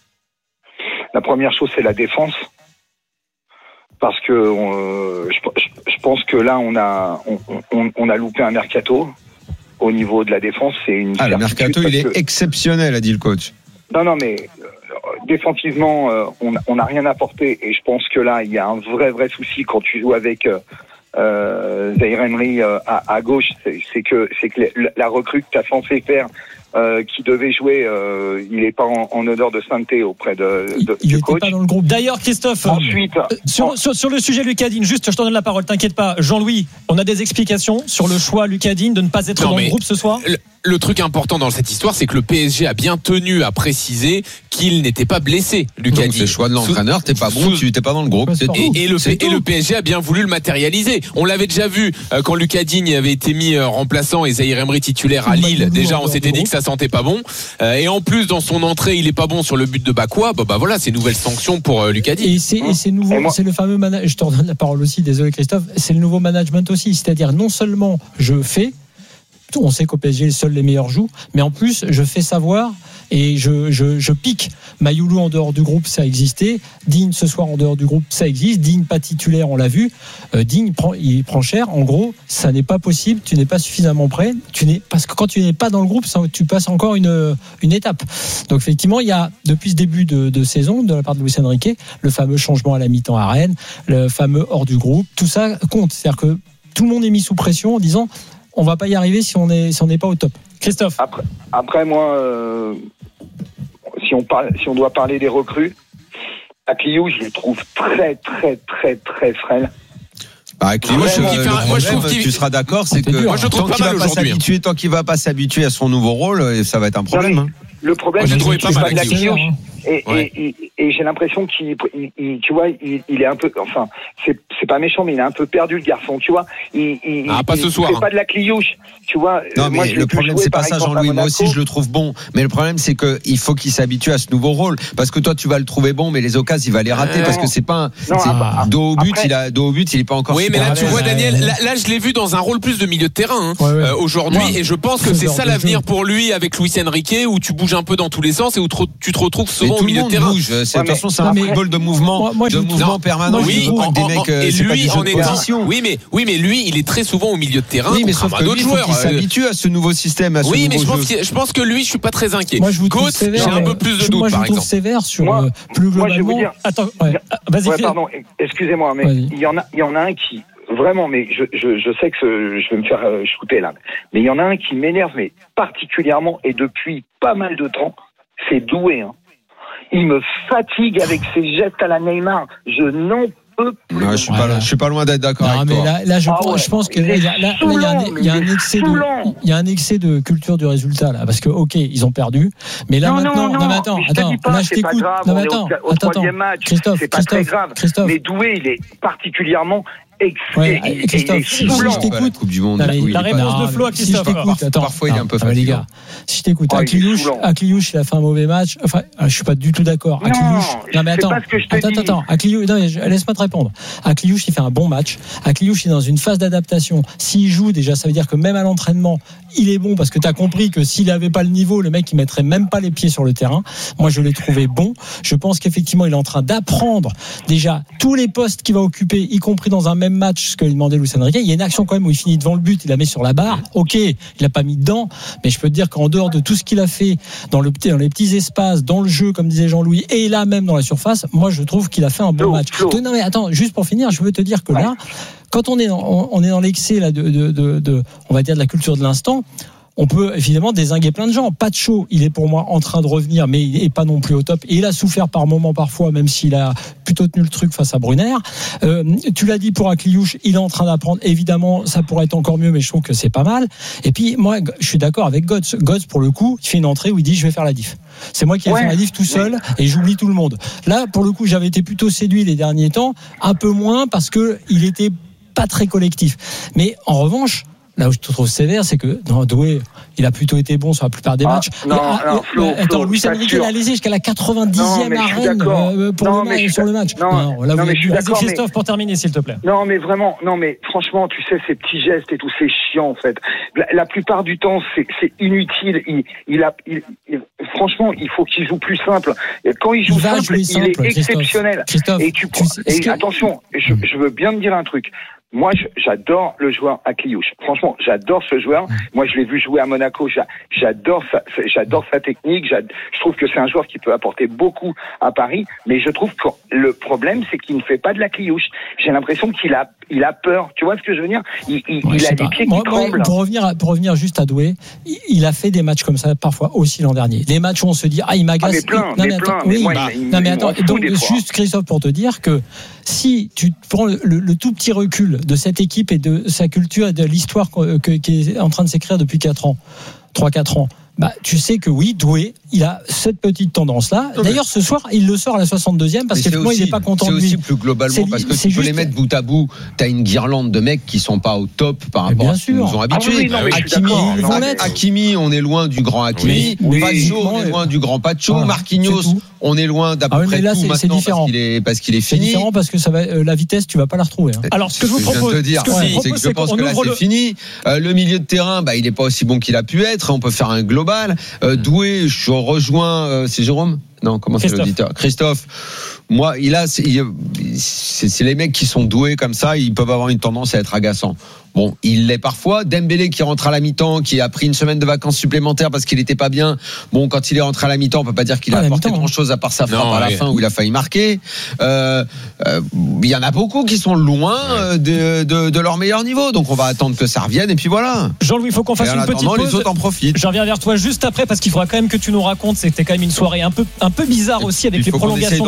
La première chose c'est la défense. Parce que euh, je, je pense que là on a on, on, on a loupé un mercato au niveau de la défense. C'est une ah, le mercato il est que... exceptionnel, a dit le coach. Non non mais euh, défensivement euh, on n'a rien apporté et je pense que là il y a un vrai vrai souci quand tu joues avec euh, Zaïre Emery euh, à, à gauche, c'est, c'est que c'est que la, la recrue que tu as censé faire. Euh, qui devait jouer, euh, il n'est pas en, en odeur de sainteté auprès de, de il du coach. Il n'était pas dans le groupe. D'ailleurs, Christophe, ensuite, euh, sur, en... sur, sur le sujet Lucadine, juste, je t'en donne la parole, t'inquiète pas. Jean-Louis, on a des explications sur le choix Lucadine de ne pas être non, dans le groupe ce soir. Le, le truc important dans cette histoire, c'est que le P S G a bien tenu à préciser qu'il n'était pas blessé, Lucadine. C'est le choix de l'entraîneur, t'es pas bon, tu n'étais pas dans le groupe. C'est et, et, le, c'est et le P S G a bien voulu le matérialiser. On l'avait déjà vu euh, quand Lucadine avait été mis euh, remplaçant et Zaïre Emery titulaire à Lille. Déjà, on s'était dit que ça sentait pas bon. Euh, et en plus, dans son entrée, il est pas bon sur le but de Bakwa. Bah, bah voilà, c'est une nouvelle sanction pour euh, Lucadine. Et c'est, et c'est nouveau, et c'est le fameux management. Je te redonne la parole aussi, désolé Christophe. C'est le nouveau management aussi, c'est-à-dire non seulement je fais. On sait qu'au P S G, seuls les meilleurs jouent. Mais en plus, je fais savoir et je, je, je pique. Mayoulou en dehors du groupe, ça existait. Digne ce soir en dehors du groupe, ça existe. Digne pas titulaire, on l'a vu. Euh, Digne, prend, il prend cher. En gros, ça n'est pas possible. Tu n'es pas suffisamment prêt. Tu n'es, parce que quand tu n'es pas dans le groupe, ça, tu passes encore une, une étape. Donc effectivement, il y a, depuis ce début de, de saison, de la part de Luis Enrique, le fameux changement à la mi-temps à Rennes, le fameux hors du groupe. Tout ça compte. C'est-à-dire que tout le monde est mis sous pression en disant on va pas y arriver si on est si on n'est pas au top. Christophe. Après, après moi, euh, si on parle, si on doit parler des recrues, Akliou, je les trouve très très très très frêles. Bah, Clio, je, le moi, je trouve qu'il... tu seras d'accord, c'est que moi, je tant, qu'il va pas s'habituer, tant qu'il va pas s'habituer à son nouveau rôle, ça va être un problème. Non, le problème, moi, je c'est, c'est, pas de la Clio, Et, Ouais. et, et, et j'ai l'impression qu'il, il, il- tu vois, il, il est un peu, enfin, c'est, c'est pas méchant, mais il est un peu perdu le garçon, tu vois. Il, il, Ah, pas il, ce il soir, fait hein. pas de la cliouche, tu vois. Non, Euh, mais moi, je l'ai le vu problème, jouer, c'est pas par ça, exemple, à Jean-Louis. Moi Monaco. aussi, je le trouve bon. Mais le problème, c'est qu'il faut qu'il s'habitue à ce nouveau rôle. Parce que toi, tu vas le trouver bon, mais les occasions, il va les rater. Euh, parce que c'est pas un. Non, c'est- ah, dos au but, après- il a, dos au but, il est pas encore Oui, mais super là, à tu l'aise. vois, Daniel, là, là, je l'ai vu dans un rôle plus de milieu de terrain hein, Ouais, ouais. euh, aujourd'hui, Moi, et je pense que ce c'est genre ça de l'avenir jeu. pour lui avec Luis Enrique, où tu bouges un peu dans tous les sens et où trop- tu te retrouves Mais souvent tout au le milieu de monde terrain. bouge. C'est, de toute Ouais, façon, c'est mais un après- football de mouvement, Moi- moi, je de trouve- mouvement Non. permanent. Oui, Je trouve en- que des en- mecs, euh, et c'est pas lui, des jeux en de étant- position. oui, mais oui, mais lui, il est très souvent au milieu de terrain. Oui, mais sauf contrairement que à lui, d'autres il faut joueurs. qu'il euh, s'habitue à ce nouveau système, à ce Oui, mais je nouveau pense, jeu. que, je pense que lui, je suis pas très inquiet. Moi, je vous trouve Goetz, sévère. j'ai un euh, peu plus de je- doute, Moi, je par vous trouve exemple. sévère sur Moi- euh, plus moi, je vais vous globalement. dire- Attends, ouais. Ah, vas-y. Ouais, Phil. pardon, excusez-moi, mais Vas-y. il y en a, il y en a un qui, vraiment, mais je, je, je sais que ce- je vais me faire euh, shooter là, mais il y en a un qui m'énerve, mais particulièrement et depuis pas mal de temps, c'est Doué. Hein. Il me fatigue avec ses gestes à la Neymar. Je n'en peux plus. Non, je suis Voilà. pas, je suis pas loin d'être d'accord Non, avec mais toi. là, là, je, Ah pense, ouais. je pense que Il là, est il y a, là, là, il y a un, saoulant, il y a un mais excès saoulant. de, il y a un excès de culture du résultat là, parce que ok, ils ont perdu, mais là Non, non, maintenant, non, mais attends, mais je te attends, dis pas, là je c'est pas t'écoute, grave, non on mais est attends, au, au attends, attends, troisième match, Christophe, c'est pas Christophe, très grave. Christophe. Mais Doué, il est particulièrement ex- Ouais, il- il Christophe, est si saoulant. je t'écoute, Coupe du Monde. Non, mais où il la est pas- réponse de Non, Flo à si je Christophe. t'écoute, attends, Parfois, il est un peu ah, bah, les fatigant. gars, si je t'écoute, Oh, il est Akliouche, saoulant. Akliouche, il a fait un mauvais match. Enfin, je suis pas du tout d'accord. Non, Akliouche, non mais c'est attends, pas ce que je te attends, dis. attends, Akliouche, non, mais je- laisse-moi te répondre. Akliouche, il fait un bon match. Akliouche, il est dans une phase d'adaptation. S'il joue, déjà, ça veut dire que même à l'entraînement, il est bon parce que tu as compris que s'il avait pas le niveau, le mec, il mettrait même pas les pieds sur le terrain. Moi, je l'ai trouvé bon. Je pense qu'effectivement, il est en train d'apprendre déjà tous les postes qu'il va occuper, y compris dans un même match, ce que lui demandait Luis Enrique. Il y a une action quand même où il finit devant le but, il la met sur la barre. Ok, il l'a pas mis dedans, mais je peux te dire qu'en dehors de tout ce qu'il a fait dans, le, petit- dans les petits espaces, dans le jeu, comme disait Jean-Louis, et là même dans la surface, moi je trouve qu'il a fait un bon Flo, match. Flo. Non mais attends, juste pour finir, je veux te dire que Ouais. là, quand on est dans, on, on est dans l'excès là de, de, de, de, on va dire de la culture de l'instant. On peut évidemment dézinguer plein de gens. Pacho, il est pour moi en train de revenir, mais il est pas non plus au top. Et il a souffert par moments parfois, même s'il a plutôt tenu le truc face à Brunner. Euh, tu l'as dit pour Akliouche, il est en train d'apprendre. Évidemment, ça pourrait être encore mieux, mais je trouve que c'est pas mal. Et puis moi, je suis d'accord avec Götze. Götze, pour le coup, il fait une entrée où il dit je vais faire la diff. C'est moi qui vais Ouais. faire la diff tout seul et j'oublie tout le monde. Là, pour le coup, j'avais été plutôt séduit les derniers temps, un peu moins parce que il était pas très collectif. Mais en revanche, là où je te trouve sévère, c'est que dans Doué, il a plutôt été bon sur la plupart des Ah, matchs. non, Et, ah, non, et- Flo, attends, Flo, Luis je Enrique t'assure. l'a lésé jusqu'à la Non, quatre-vingt-dixième mais je suis arène d'accord. euh, pour, Non, le, mais match- je suis sur le match. non, là, non, vous mais avez je suis vu. d'accord, Vas-y, mais- Christophe, pour terminer, s'il te plaît. Non, mais vraiment, non, mais franchement, tu sais, ces petits gestes et tout, c'est chiant, en fait. La, la plupart du temps, c'est, c'est inutile. Il, il a, il, il- franchement, il faut qu'il joue plus simple. Et quand il joue Il va simple, jouer il simple, est Christophe. exceptionnel. Christophe, et tu, tu sais- est-ce et que- attention, je, je veux bien te dire un truc. Moi, je- j'adore le joueur Akliouche. Franchement, j'adore ce joueur. Moi, je l'ai vu jouer à Monaco. J'a- J'adore sa, j'adore sa technique. J'ad- Je trouve que c'est un joueur qui peut apporter beaucoup à Paris. Mais je trouve que le problème, c'est qu'il ne fait pas de la Akliouche. J'ai l'impression qu'il a, il a peur. Tu vois ce que je veux dire? Il, il, Ouais, il je a sais les pas. pieds Moi- qui moi, tremblent. pour revenir, à- pour revenir juste à Doué, il, il a fait des matchs comme ça parfois aussi l'an dernier. Des matchs où on se dit ah il m'agace. Ah, mais plein, non, mais attends, plein, mais oui, moi, bah, il- il- non mais il attends. m'en fout Donc des fois. juste Christophe pour te dire que si tu prends le, le- le tout petit recul de cette équipe et de sa culture et de l'histoire que- que- qui est en train de s'écrire depuis quatre ans, trois quatre ans. Bah, tu sais que oui, Doué, il a cette petite tendance-là. Non, D'ailleurs, ce soir, il le sort à la soixante-deuxième parce Mais c'est qu'effectivement, il aussi- n'est pas content c'est de lui. aussi plus globalement C'est- parce que c'est tu peux juste- les mettre bout à bout. T'as une guirlande de mecs qui sont pas au top par Mais rapport bien à ce qu'ils sûr. nous ont Ah habitués. oui, oui, non, mais je suis Hakimi, d'accord. Ils Non, vont mais- l'être. Hakimi, on est loin du grand Hakimi. Oui, Pacho, oui. on est loin du grand Pacho. Voilà, Marquinhos, c'est tout. on est loin d'à peu Ah oui, près mais là, tout c'est- c'est maintenant différent. parce qu'il est parce qu'il est C'est fini. différent parce que ça va, euh, la vitesse, tu vas pas la retrouver. hein. Alors, ce que je vous viens de propose, te dire, ce que je vous c'est propose, que je c'est pense qu'on que là ouvre c'est le. fini. Euh, le milieu de terrain, bah il est pas aussi bon qu'il a pu être. On peut faire un global. Euh, Doué, je rejoins. euh, c'est Jérôme. Non, comment c'est Christophe. l'auditeur Christophe. Moi, il a, c'est, il- c'est, c'est les mecs qui sont doués comme ça, ils peuvent avoir une tendance à être agaçants. Bon, il l'est parfois. Dembélé qui rentre à la mi-temps, qui a pris une semaine de vacances supplémentaires parce qu'il était pas bien. Bon, quand il est rentré à la mi-temps, on peut pas dire qu'il Pas a à la apporté mi-temps, grand chose à part sa frappe Non, à la oui. fin où il a failli marquer. Euh, euh, il y en a beaucoup qui sont loin euh, de, de, de leur meilleur niveau. Donc on va attendre que ça revienne et puis voilà. Jean-Louis, il faut qu'on Et fasse en une petite attendant, pause. les autres en profitent. Je reviens vers toi juste après parce qu'il faudra quand même que tu nous racontes. C'était quand même une soirée un peu, un peu bizarre aussi avec Il les faut qu'on essaye prolongations de d'entendre contrat.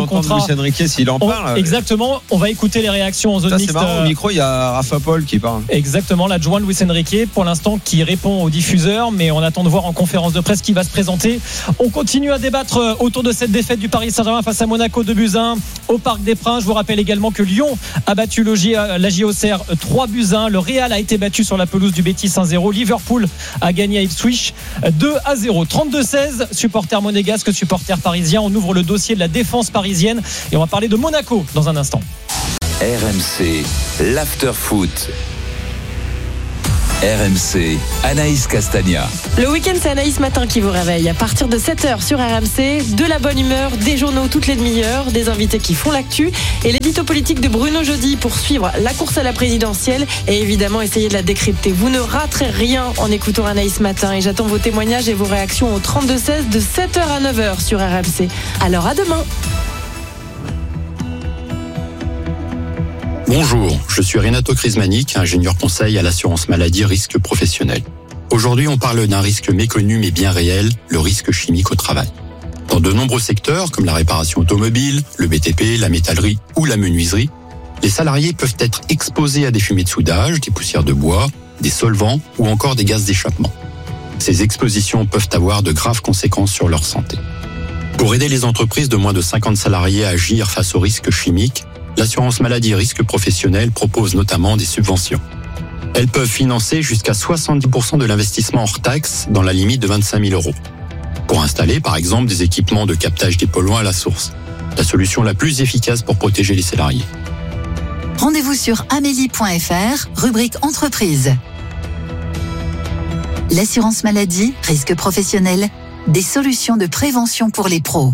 Luis Enrique, s'il en On- parle. exactement, on va écouter les réactions en zone Ça, c'est mixte. marrant, euh, au micro, il y a Rafa Paul qui parle. Exactement, l'adjoint Luis Enrique, pour l'instant, qui répond aux diffuseurs, mais on attend de voir en conférence de presse qui va se présenter. On continue à débattre autour de cette défaite du Paris Saint-Germain face à Monaco deux buts à un au Parc des Princes. Je vous rappelle également que Lyon a battu le J- la J O C R trois buts à un. Le Real a été battu sur la pelouse du Betis un zéro. Liverpool a gagné à Ipswich deux à zéro. trente-deux seize, supporters monégasques, supporters parisiens. On ouvre le dossier de la défense parisienne et on va parler de Monaco dans un instant. R M C, l'after-foot. R M C, Anaïs Castagna. Le week-end, c'est Anaïs Matin qui vous réveille. À partir de sept heures sur R M C, de la bonne humeur, des journaux toutes les demi-heures, des invités qui font l'actu et l'édito politique de Bruno Jeudi pour suivre la course à la présidentielle et évidemment essayer de la décrypter. Vous ne raterez rien en écoutant Anaïs Matin et j'attends vos témoignages et vos réactions au trente-deux seize de sept heures à neuf heures sur R M C. Alors à demain. Bonjour, je suis Renato Crismanic, ingénieur conseil à l'assurance maladie risque professionnel. Aujourd'hui, on parle d'un risque méconnu mais bien réel, le risque chimique au travail. Dans de nombreux secteurs, comme la réparation automobile, le B T P, la métallerie ou la menuiserie, les salariés peuvent être exposés à des fumées de soudage, des poussières de bois, des solvants ou encore des gaz d'échappement. Ces expositions peuvent avoir de graves conséquences sur leur santé. Pour aider les entreprises de moins de cinquante salariés à agir face aux risques chimiques, l'assurance maladie risque professionnel propose notamment des subventions. Elles peuvent financer jusqu'à soixante-dix pour cent de l'investissement hors taxe dans la limite de vingt-cinq mille euros. Pour installer, par exemple, des équipements de captage des polluants à la source. La solution la plus efficace pour protéger les salariés. Rendez-vous sur amélie point f r, rubrique entreprise. L'assurance maladie, risque professionnel, des solutions de prévention pour les pros.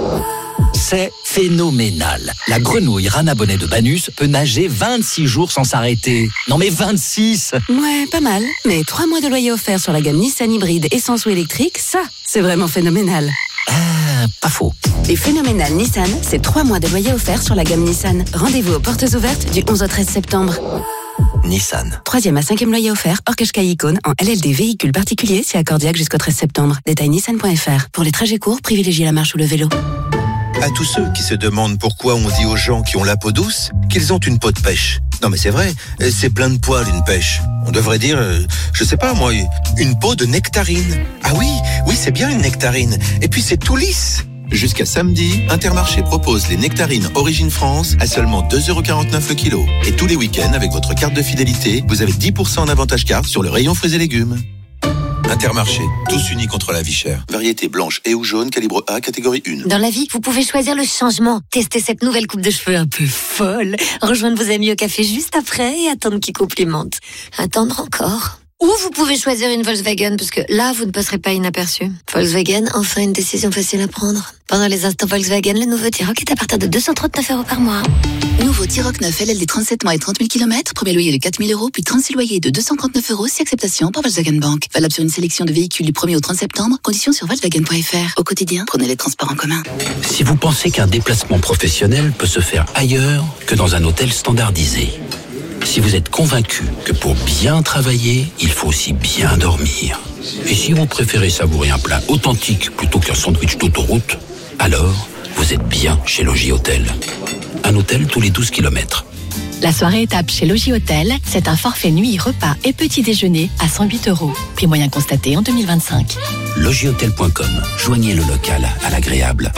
C'est phénoménal. La grenouille Rana Bonnet de Banus peut nager vingt-six jours sans s'arrêter. Non mais vingt-six! Ouais, pas mal. Mais trois mois de loyer offert sur la gamme Nissan hybride essence ou électrique, ça, c'est vraiment phénoménal. Ah, pas faux. Et phénoménal Nissan, c'est trois mois de loyer offert sur la gamme Nissan. Rendez-vous aux portes ouvertes du onze au treize septembre. Nissan. Troisième à cinquième loyer offert, hors Qashqai Icône, en L L D véhicule particulier, c'est accordiaque jusqu'au treize septembre. Détail nissan point f r. Pour les trajets courts, privilégiez la marche ou le vélo. À tous ceux qui se demandent pourquoi on dit aux gens qui ont la peau douce qu'ils ont une peau de pêche. Non mais c'est vrai, c'est plein de poils une pêche. On devrait dire, euh, je sais pas moi, une peau de nectarine. Ah oui, oui c'est bien une nectarine. Et puis c'est tout lisse. Jusqu'à samedi, Intermarché propose les nectarines Origine France à seulement deux euros quarante-neuf le kilo. Et tous les week-ends, avec votre carte de fidélité, vous avez dix pour cent en avantage carte sur le rayon fruits et légumes. Intermarché, tous unis contre la vie chère. Variété blanche et ou jaune, calibre A, catégorie un. Dans la vie, vous pouvez choisir le changement. Testez cette nouvelle coupe de cheveux un peu folle. Rejoindre vos amis au café juste après et attendre qu'ils complimentent. Attendre encore. Ou vous pouvez choisir une Volkswagen, parce que là, vous ne passerez pas inaperçu. Volkswagen, enfin une décision facile à prendre. Pendant les instants Volkswagen, le nouveau T-Roc est à partir de deux cent trente-neuf euros par mois. Nouveau T-Roc neuf L L D trente-sept mois et trente mille kilomètres. Premier loyer de quatre mille euros, puis trente-six loyers de deux cent trente-neuf euros, si acceptation par Volkswagen Bank. Valable sur une sélection de véhicules du premier au trente septembre. Conditions sur Volkswagen point f r. Au quotidien, prenez les transports en commun. Si vous pensez qu'un déplacement professionnel peut se faire ailleurs que dans un hôtel standardisé, si vous êtes convaincu que pour bien travailler, il faut aussi bien dormir, et si vous préférez savourer un plat authentique plutôt qu'un sandwich d'autoroute, alors vous êtes bien chez Logis Hôtel. Un hôtel tous les douze kilomètres. La soirée étape chez Logis Hôtel, c'est un forfait nuit, repas et petit déjeuner à cent huit euros. Prix moyen constaté en deux mille vingt-cinq. logis hôtel point com. Joignez le local à l'agréable.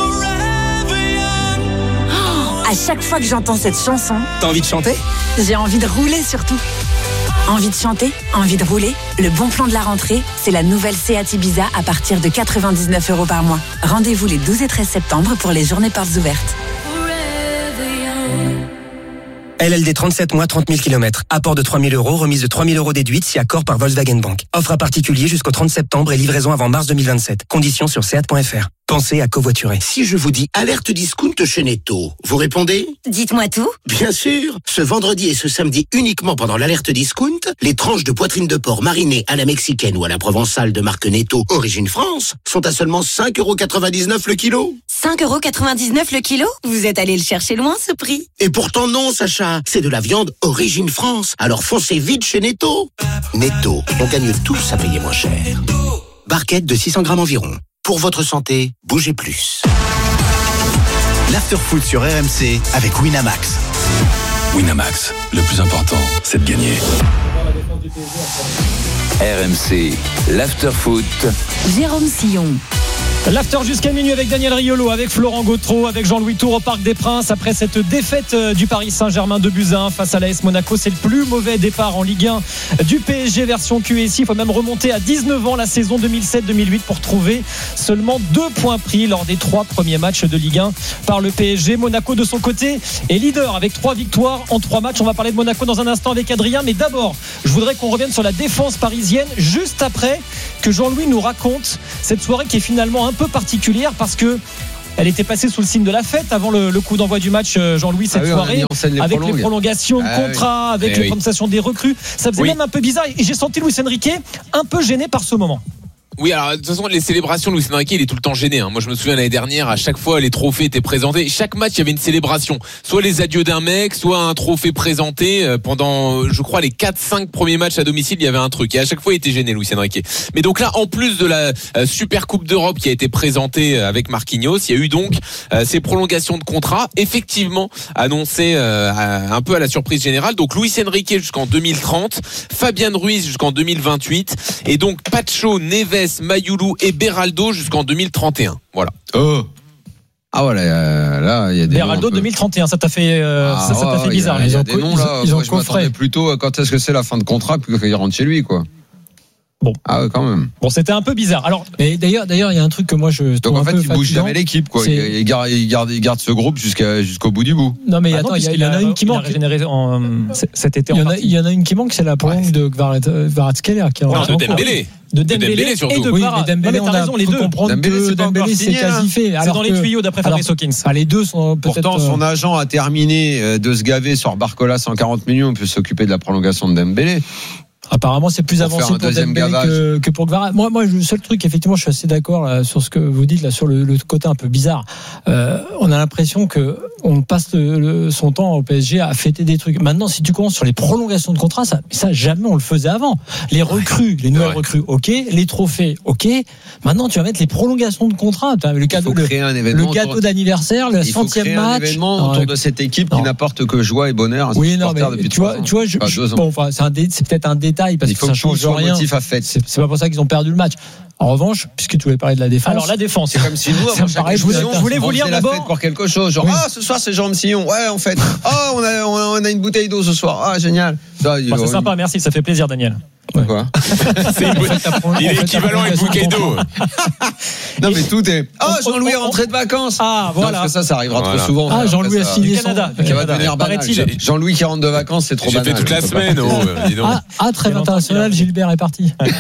À chaque fois que j'entends cette chanson, T'as envie de chanter? j'ai envie de rouler surtout. Envie de chanter, envie de rouler. Le bon plan de la rentrée, c'est la nouvelle Seat Ibiza à partir de quatre-vingt-dix-neuf euros par mois. Rendez-vous les douze et treize septembre pour les journées portes ouvertes. L L D trente-sept mois, trente mille kilomètres. Apport de trois mille euros, remise de trois mille euros déduite si accord par Volkswagen Bank. Offre à particulier jusqu'au trente septembre et livraison avant mars deux mille vingt-sept. Conditions sur seat point f r. Pensez à covoiturer. Si je vous dis alerte discount chez Netto, vous répondez? Dites-moi tout. Bien sûr. Ce vendredi et ce samedi uniquement pendant l'alerte discount, les tranches de poitrine de porc marinées à la mexicaine ou à la provençale de marque Netto Origine France sont à seulement cinq euros quatre-vingt-dix-neuf le kilo. cinq euros quatre-vingt-dix-neuf le kilo? Vous êtes allé le chercher loin ce prix. Et pourtant non, Sacha. C'est de la viande Origine France. Alors foncez vite chez Netto. Netto, on gagne tous à payer moins cher. Barquette de six cents grammes environ. Pour votre santé, bougez plus. l'after-foot sur R M C avec Winamax. Winamax, le plus important, c'est de gagner. R M C, l'after-foot. Jérôme Sillon. L'after jusqu'à minuit avec Daniel Riolo, avec Florent Gautreau, avec Jean-Louis Tour au Parc des Princes. Après cette défaite du Paris Saint-Germain de buts à un face à l'A S Monaco, c'est le plus mauvais départ en Ligue un du P S G version Q S I. Il faut même remonter à dix-neuf ans la saison deux mille sept deux mille huit pour trouver seulement deux points pris lors des trois premiers matchs de Ligue un par le P S G. Monaco de son côté est leader avec trois victoires en trois matchs. On va parler de Monaco dans un instant avec Adrien, mais d'abord je voudrais qu'on revienne sur la défense parisienne juste après que Jean-Louis nous raconte cette soirée qui est finalement un peu particulière parce que elle était passée sous le signe de la fête avant le, le coup d'envoi du match, Jean-Louis, cette ah oui, soirée, les avec les prolongations ah de contrats, oui. avec eh les oui. prolongations des recrues. Ça faisait oui. même un peu bizarre et j'ai senti Luis Enrique un peu gêné par ce moment. Oui, alors de toute façon, les célébrations, Luis Enrique, il est tout le temps gêné. Hein. Moi, je me souviens l'année dernière, à chaque fois, les trophées étaient présentés. Chaque match, il y avait une célébration. Soit les adieux d'un mec, soit un trophée présenté. Pendant, je crois, les quatre cinq premiers matchs à domicile, il y avait un truc. Et à chaque fois, il était gêné, Luis Enrique. Mais donc là, en plus de la euh, Super Coupe d'Europe qui a été présentée avec Marquinhos, il y a eu donc euh, ces prolongations de contrat, effectivement annoncées euh, un peu à la surprise générale. Donc Luis Enrique jusqu'en deux mille trente, Fabian Ruiz jusqu'en deux mille vingt-huit, et donc Pacho, Neves, Mayoulou et Beraldo jusqu'en deux mille trente et un. Voilà. Oh. Ah voilà, euh, là il y a des Beraldo deux mille trente et un, ça t'a fait euh, ah, ça, ça t'a fait bizarre. Il y a, il y a des noms là. Ils ont, ils ont je m'attendais plutôt à quand est-ce que c'est la fin de contrat puis qu'il rentre chez lui quoi. Bon. Ah ouais, quand même. Bon, c'était un peu bizarre. Alors, mais d'ailleurs, d'ailleurs, il y a un truc que moi je. Donc en fait, il bouge jamais fatigant. l'équipe, quoi. Il, il garde, il garde, il garde ce groupe jusqu'à jusqu'au bout du bout. Non, mais ah attends, non, il y, y, y en a une qui manque. Il a régénéré en, cet été. Il y en en a, il y en a une qui manque, c'est la prolongue ouais. de Kvaratskhelia qui est en non, de Dembélé. De Dembélé, Dembélé surtout. Et de oui, Kvara. mais Dembélé, non, mais on a raison, les deux. comprendre Dembélé, c'est, Dembélé, c'est quasi fait. C'est dans les tuyaux d'après Fabrice Hawkins. Ah, les deux sont peut-être. Pourtant, son agent a terminé de se gaver sur Barcola cent quarante millions, on peut s'occuper de la prolongation de Dembélé. Apparemment, c'est plus pour avancé pour Dembélé que, que pour Kvara. Moi, moi, le seul truc, effectivement, je suis assez d'accord là, sur ce que vous dites là, sur le, le côté un peu bizarre. Euh, on a l'impression que on passe le, le, son temps au P S G à fêter des trucs. Maintenant, si tu commences sur les prolongations de contrats, ça, ça jamais on le faisait avant. Les recrues, ouais, les nouvelles ouais. recrues, ok. Les trophées, ok. Maintenant, tu vas mettre les prolongations de contrats. Le cadeau, le, le gâteau autour, d'anniversaire, le centième match. Un événement autour de cette équipe non. qui n'apporte que joie et bonheur. Oui, non, mais depuis tu vois, tu vois, je, je, bon, enfin, c'est, un dé, c'est peut-être un détail parce il faut que ça que change rien. Motif à fête. C'est, c'est pas pour ça qu'ils ont perdu le match. En revanche, puisque tu voulais parler de la défense. Alors la défense, c'est comme si nous, avant chaque je voulais, je voulais vous lire d'abord la fête pour quelque chose. Genre oui. ah ce soir c'est Jérôme Sillon. Ouais en fait. Ah oh, on a on a une bouteille d'eau ce soir. Ah génial. Ça, bon, c'est oui. sympa, merci, ça fait plaisir Daniel. Ouais. Quoi c'est une bouteille, il est équivalent à une bouteille d'eau. Non mais tout est. Ah oh, Jean-Louis est rentré de vacances. Ah voilà. Non, parce que ça ça arrivera voilà. trop souvent. Ah Jean-Louis a signé du Canada. Qui va devenir banal. Jean-Louis qui rentre de vacances, c'est trop banal. J'ai fait toute la semaine. Ah ah trêve international, Gilbert est parti. Ah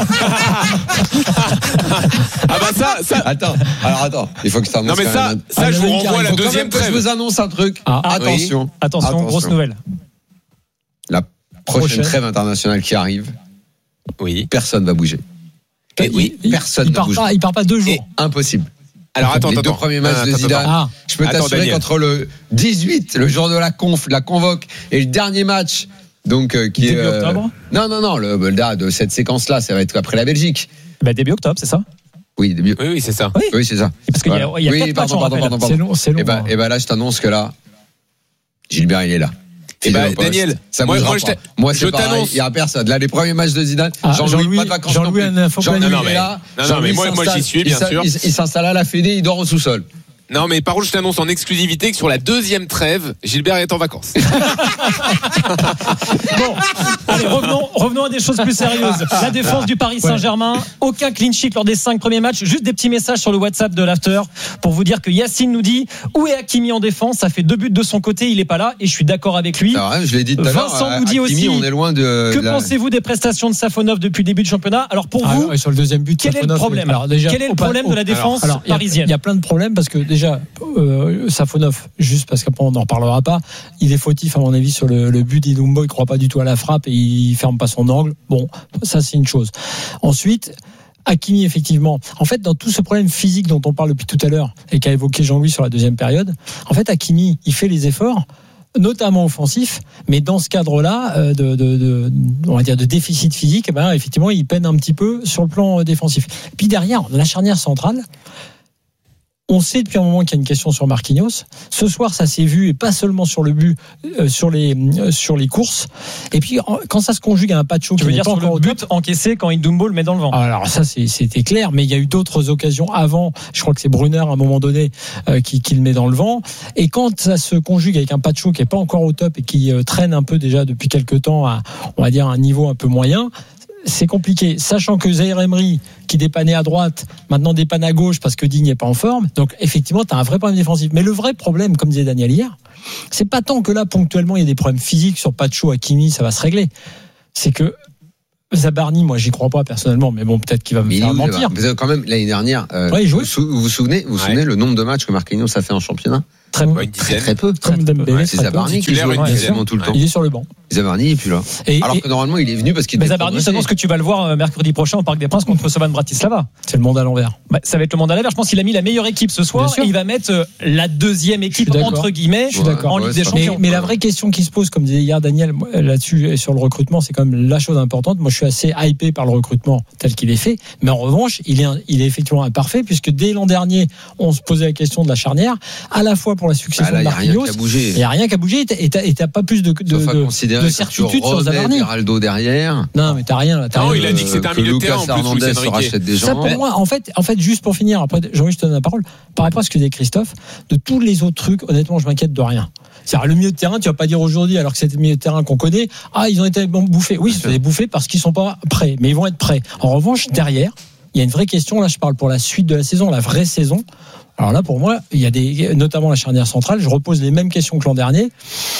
bah ça, ça. Attends, alors attends, il faut que ça annonce. Non mais ça, même... ça je vous renvoie à la deuxième trêve. Je vous annonce un truc. Ah, attention, oui. attention, attention, grosse nouvelle. La prochaine, prochaine trêve internationale qui arrive, oui, personne va bouger. Et oui, il, personne il va part bouger. Pas, il part pas deux jours. Et impossible. Alors attends, les attends, deux attends. premiers matchs ah, de Zidane. Ah. Je peux attends, t'assurer Daniel. Qu'entre le dix-huit, le jour de la conf, la convoque, et le dernier match. Donc, euh, qui début est. Euh, octobre non, non, non, le, le de cette séquence-là, ça va être après la Belgique. Bah, début octobre, c'est ça? Oui, début. Oui, oui, c'est ça. Oui, oui c'est ça. Parce qu'il voilà. y a, il y a oui, quatre pardon, matchs, pardon, pardon, pardon. C'est long, c'est long. Et bah, et bah là, je t'annonce que là, Gilbert, il est là. Et bah, Daniel, ça moi, moi, je moi, c'est je pareil. t'annonce. Il y a personne. Là, les premiers matchs de Zidane, ah, Jean-Louis, Jean-Louis, pas de vacances. Jean-Louis, Jean-Louis, Jean-Louis est là. Non, non, mais moi, moi, j'y suis, bien sûr. Il s'installe à la Fédé, il dort au sous-sol. Non, mais par contre, je t'annonce en exclusivité que sur la deuxième trêve, Gilbert est en vacances. Bon, allez, revenons, revenons à des choses plus sérieuses. La défense du Paris Saint-Germain, ouais. Aucun clean sheet lors des cinq premiers matchs. Juste des petits messages sur le WhatsApp de l'After pour vous dire que Yacine nous dit où est Hakimi en défense. Ça fait deux buts de son côté, il est pas là et je suis d'accord avec lui. Alors, je l'ai dit tout à l'heure. Vincent nous dit Hakimi, aussi. On est loin de. Que la... pensez-vous des prestations de Safonov depuis le début du championnat? Alors pour ah, vous, ouais, sur le deuxième but, quel est le problème? Alors déjà, quel est le problème au, de la défense alors, parisienne? Il y a plein de problèmes parce que déjà. Euh, Safonov, juste parce qu'après on n'en reparlera pas, il est fautif à mon avis sur le, le but d'Idumbo, il croit pas du tout à la frappe et il ferme pas son angle. Bon, ça c'est une chose. Ensuite, Hakimi effectivement, en fait dans tout ce problème physique dont on parle depuis tout à l'heure et qu'a évoqué Jean-Louis sur la deuxième période, en fait Hakimi il fait les efforts notamment offensif, mais dans ce cadre-là de, de, de, on va dire de déficit physique, ben, effectivement il peine un petit peu sur le plan défensif. Puis derrière, la charnière centrale, On sait depuis un moment qu'il y a une question sur Marquinhos. Ce soir, ça s'est vu, et pas seulement sur le but, euh, sur les euh, sur les courses. Et puis quand ça se conjugue à un Pacho qui tu veux n'est dire pas sur encore le au but top, encaissé quand Ndoumbo le met dans le vent. Alors ça, c'est, c'était clair, mais il y a eu d'autres occasions avant. Je crois que c'est Brunner à un moment donné euh, qui, qui le met dans le vent. Et quand ça se conjugue avec un Pacho qui est pas encore au top et qui euh, traîne un peu déjà depuis quelques temps à, on va dire, un niveau un peu moyen. C'est compliqué, sachant que Zaïre Emery, qui dépannait à droite, maintenant dépanne à gauche parce que Digne n'est pas en forme. Donc effectivement, tu as un vrai problème défensif. Mais le vrai problème, comme disait Daniel hier, c'est pas tant que là, ponctuellement, il y a des problèmes physiques sur Pacho, Hakimi, ça va se régler. C'est que Zabarni, moi, j'y crois pas personnellement, mais bon, peut-être qu'il va me mais faire nous, mentir. Vous avez quand même l'année dernière, euh, ouais, vous, vous vous souvenez, vous vous souvenez ouais. le nombre de matchs que Marquinhos a fait en championnat? Très, ouais, très, très peu. Comme Dembélé, ouais, c'est Zabarni qui joue quasiment tout le temps. Il est sur le banc. Zabarni est plus là. Et, Alors et, que normalement, il est venu parce qu'il. Mais Zabarni, je pense que tu vas le voir mercredi prochain au Parc des Princes contre Slovan Bratislava. C'est le monde à l'envers. Bah, ça va être le monde à l'envers. Je pense qu'il a mis la meilleure équipe ce soir et il va mettre la deuxième équipe entre guillemets je suis d'accord. en Ligue ouais, des Champions. Mais, mais la vraie question qui se pose, comme disait hier Daniel là-dessus et sur le recrutement, c'est quand même la chose importante. Moi, je suis assez hypé par le recrutement tel qu'il est fait, mais en revanche, il est, il est effectivement imparfait puisque dès l'an dernier, on se posait la question de la charnière, à la fois pour la succession bah là, de Marquinhos. Il n'y a rien qui a bougé et t'as, et t'as pas plus de, de, de, de certitude sur Zabarni. Geraldo derrière. Non, mais t'as rien là. T'as non, rien il a dit que c'était un milieu de terrain. En plus, Hernandez se rachète des gens. Ça pour moi, en fait, en fait, juste pour finir, après, Jean-Louis, je te donne la parole. Par rapport à ce que disait Christophe, de tous les autres trucs, honnêtement, je m'inquiète de rien. C'est-à-dire, le milieu de terrain, tu vas pas dire aujourd'hui, alors que c'était le milieu de terrain qu'on connaît, ah, ils ont été bouffés. Oui, ils ont été bouffés parce qu'ils sont pas prêts, mais ils vont être prêts. En revanche, derrière, il y a une vraie question. Là, je parle pour la suite de la saison, la vraie saison. Alors là, pour moi, il y a des, notamment la charnière centrale. Je repose les mêmes questions que l'an dernier.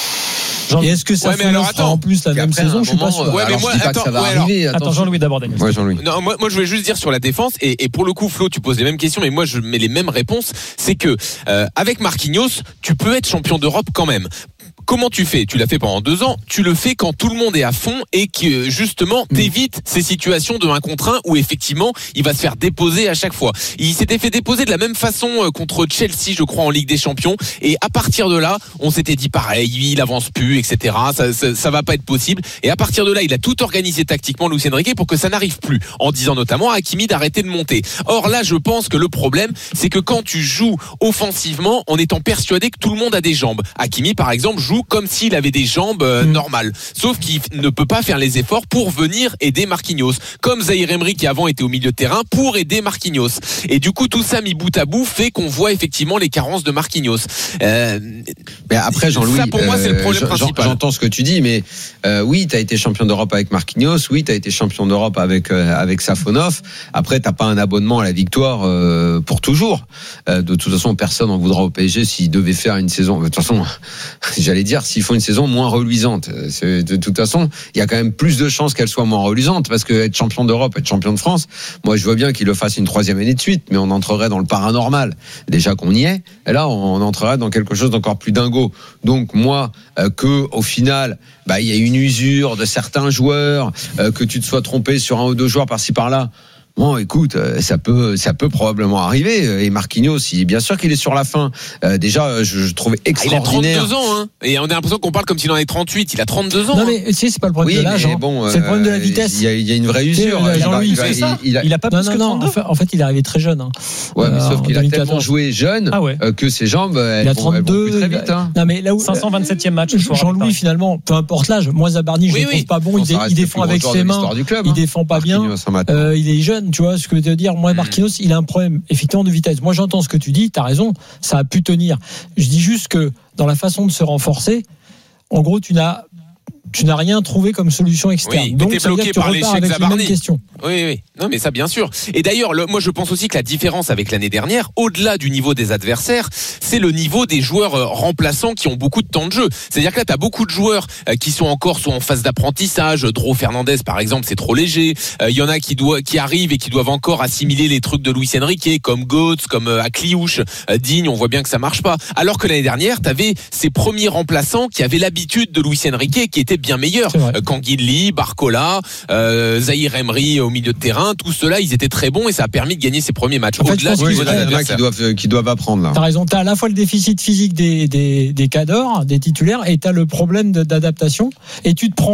Et est-ce que ça ouais, fait en plus la même saison? Je suis pas sûr. Ouais, mais moi, attends, ça va ouais, arriver. Attends, Jean-Louis d'abord, Daniel. Ouais, Jean-Louis. Non, moi, moi, je voulais juste dire sur la défense, et, et pour le coup, Flo, tu poses les mêmes questions, mais moi, je mets les mêmes réponses. C'est que, euh, avec Marquinhos, tu peux être champion d'Europe quand même. Comment tu fais? Tu l'as fait pendant deux ans. Tu le fais quand tout le monde est à fond et que justement t'évites ces situations de un contre un où effectivement il va se faire déposer à chaque fois. Il s'était fait déposer de la même façon contre Chelsea, je crois, en Ligue des Champions. Et à partir de là, on s'était dit pareil, il avance plus, et cetera. Ça, ça, ça va pas être possible. Et à partir de là, il a tout organisé tactiquement, Luis Enrique, pour que ça n'arrive plus, en disant notamment à Hakimi d'arrêter de monter. Or là, je pense que le problème, c'est que quand tu joues offensivement, en étant persuadé que tout le monde a des jambes. Hakimi, par exemple, joue comme s'il avait des jambes euh, mmh. normales, sauf qu'il ne peut pas faire les efforts pour venir aider Marquinhos, comme Zaïre Emery qui avant était au milieu de terrain pour aider Marquinhos. Et du coup tout ça mis bout à bout fait qu'on voit effectivement les carences de Marquinhos. Euh, mais après Jean-Louis, ça pour moi c'est le problème euh, principal. J'entends ce que tu dis, mais euh, oui, tu as été champion d'Europe avec Marquinhos, oui, tu as été champion d'Europe avec euh, avec Safonov. Après t'as pas un abonnement à la victoire euh, pour toujours. Euh, de toute façon, personne en voudra au P S G s'il devait faire une saison. De toute façon, j'allais dire s'ils font une saison moins reluisante. C'est, de toute façon, il y a quand même plus de chances qu'elle soit moins reluisante parce que être champion d'Europe, être champion de France, moi je vois bien qu'il le fasse une troisième année de suite, mais on entrerait dans le paranormal. Déjà qu'on y est, et là on entrerait dans quelque chose d'encore plus dingo. Donc moi, euh, que au final, bah il y a une usure de certains joueurs, euh, que tu te sois trompé sur un ou deux joueurs par-ci par-là. Bon, écoute, ça peut, ça peut probablement arriver. Et Marquinhos, il, bien sûr qu'il est sur la fin. Euh, déjà, je, je trouvais extraordinaire. Il a trente-deux ans, hein. Et on a l'impression qu'on parle comme s'il en avait trente-huit. Il a trente-deux ans. Non, mais si, c'est pas le problème oui, de l'âge. Hein. Bon, c'est le problème de la vitesse. Il y a, il y a une vraie usure. Euh, Jean-Louis, il, a, il, a, il, a, il a pas non, plus non, que non. En fait, en fait, il est arrivé très jeune. Hein. Ouais, mais euh, sauf qu'il a tellement joué jeune ah ouais. euh, que ses jambes, elles, il a vont, trente-deux, elles vont plus très vite. Hein. Non, mais là où cinq cent vingt-septième match. Jean-Louis, finalement, peu importe l'âge. Moi, Zabarni, je ne trouve pas bon. Il défend avec ses mains. Il défend pas bien. Il est jeune, tu vois ce que je veux dire. Moi, Marquinhos, il a un problème effectivement de vitesse. Moi, j'entends ce que tu dis, tu as raison, ça a pu tenir. Je dis juste que dans la façon de se renforcer, en gros, tu n'as tu n'as rien trouvé comme solution externe. Oui, donc t'es ça veut bloqué dire que tu par repars l'échec avec Zabarni. les mêmes questions. Oui, oui. Non, mais ça, bien sûr. Et d'ailleurs, le, moi, je pense aussi que la différence avec l'année dernière, au-delà du niveau des adversaires, c'est le niveau des joueurs euh, remplaçants qui ont beaucoup de temps de jeu. C'est-à-dire que là, t'as beaucoup de joueurs euh, qui sont encore soit en phase d'apprentissage. Dro Fernandez, par exemple, c'est trop léger. Il euh, y en a qui doivent, qui arrivent et qui doivent encore assimiler les trucs de Luis Enrique, comme Götze, comme euh, Akliouche, euh, Digne. On voit bien que ça marche pas. Alors que l'année dernière, t'avais ces premiers remplaçants qui avaient l'habitude de Luis Enrique, qui étaient bien meilleurs. Euh, Canguilly, Barcola, euh, Zaïre Emery au milieu de terrain, tout cela, ils étaient très bons et ça a permis de gagner ses premiers matchs. En fait, au-delà du oui, niveau il y en a qui doivent, qui doivent apprendre là. T'as raison, t'as à la fois le déficit physique des, des, des cadors, des titulaires, et t'as le problème de, d'adaptation. Et tu te prends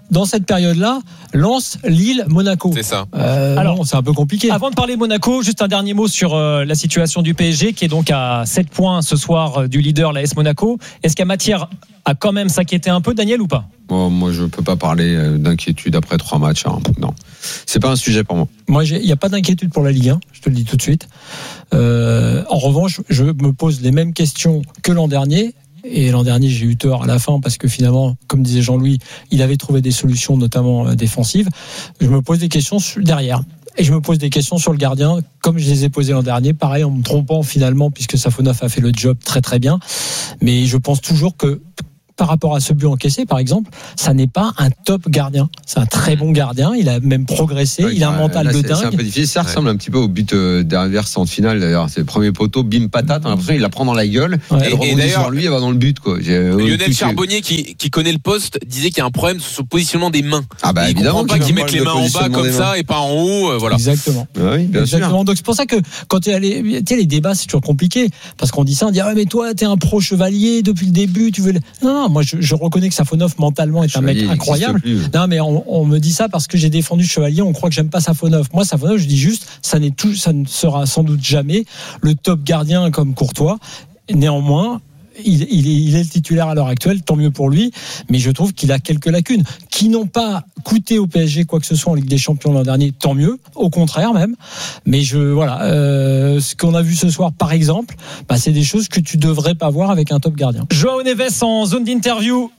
dans cette période-là, Lens, Lille, Monaco. C'est ça. Euh, Alors, bon, c'est un peu compliqué. Avant de parler de Monaco, juste un dernier mot sur euh, la situation du P S G qui est donc à sept points ce soir euh, du leader, l'A S Monaco. Est-ce qu'il y a matière à quand même s'inquiéter un peu, Daniel, ou pas? Bon, moi, je peux pas parler d'inquiétude après trois matchs. Hein. Non, c'est pas un sujet pour moi. Moi, il n'y a pas d'inquiétude pour la Ligue un, je te le dis tout de suite. Euh, en revanche, je me pose les mêmes questions que l'an dernier. Et l'an dernier, j'ai eu tort à la fin parce que finalement, comme disait Jean-Louis, il avait trouvé des solutions, notamment défensives. Je me pose des questions derrière. Et je me pose des questions sur le gardien, comme je les ai posées l'an dernier. Pareil, en me trompant finalement, puisque Safonov a fait le job très très bien. Mais je pense toujours que, par rapport à ce but encaissé, par exemple, ça n'est pas un top gardien. C'est un très bon gardien. Il a même progressé. Ouais, il a un mental là, de c'est, dingue. C'est un peu difficile. Ça ressemble ouais. un petit peu au but euh, derrière en finale. D'ailleurs, c'est le premier poteau, bim patate. On a l'impression qu'il la prend dans la gueule. Ouais. Et, et, et d'ailleurs, sur lui, il va dans le but. Quoi. J'ai, Lionel Charbonnier, qui, qui connaît le poste, disait qu'il y a un problème sur le positionnement des mains. Ah bah il évidemment. Il comprend pas qu'ils mettent les mains en bas comme ça et pas en haut. Euh, voilà. Exactement. Ouais, oui, bien Exactement. sûr. Donc c'est pour ça que quand tu es allé, tu sais, les débats, c'est toujours compliqué parce qu'on dit ça, on dit ah mais toi, t'es un pro chevalier depuis le début. Tu veux le... Non, non, moi je, je reconnais que Safonov mentalement est Chevalier, un mec incroyable. Non, mais on, on me dit ça parce que j'ai défendu Chevalier. On croit que j'aime pas Safonov. Moi, Safonov, je dis juste, ça n'est tout, ça ne sera sans doute jamais le top gardien comme Courtois. Néanmoins, il, il, est, il est le titulaire à l'heure actuelle. Tant mieux pour lui. Mais je trouve qu'il a quelques lacunes qui n'ont pas coûté au P S G quoi que ce soit en Ligue des Champions l'an dernier. Tant mieux. Au contraire même. Mais je, voilà, euh, ce qu'on a vu ce soir, par exemple, bah, c'est des choses que tu devrais pas voir avec un top gardien. Joao Neves en zone d'interview.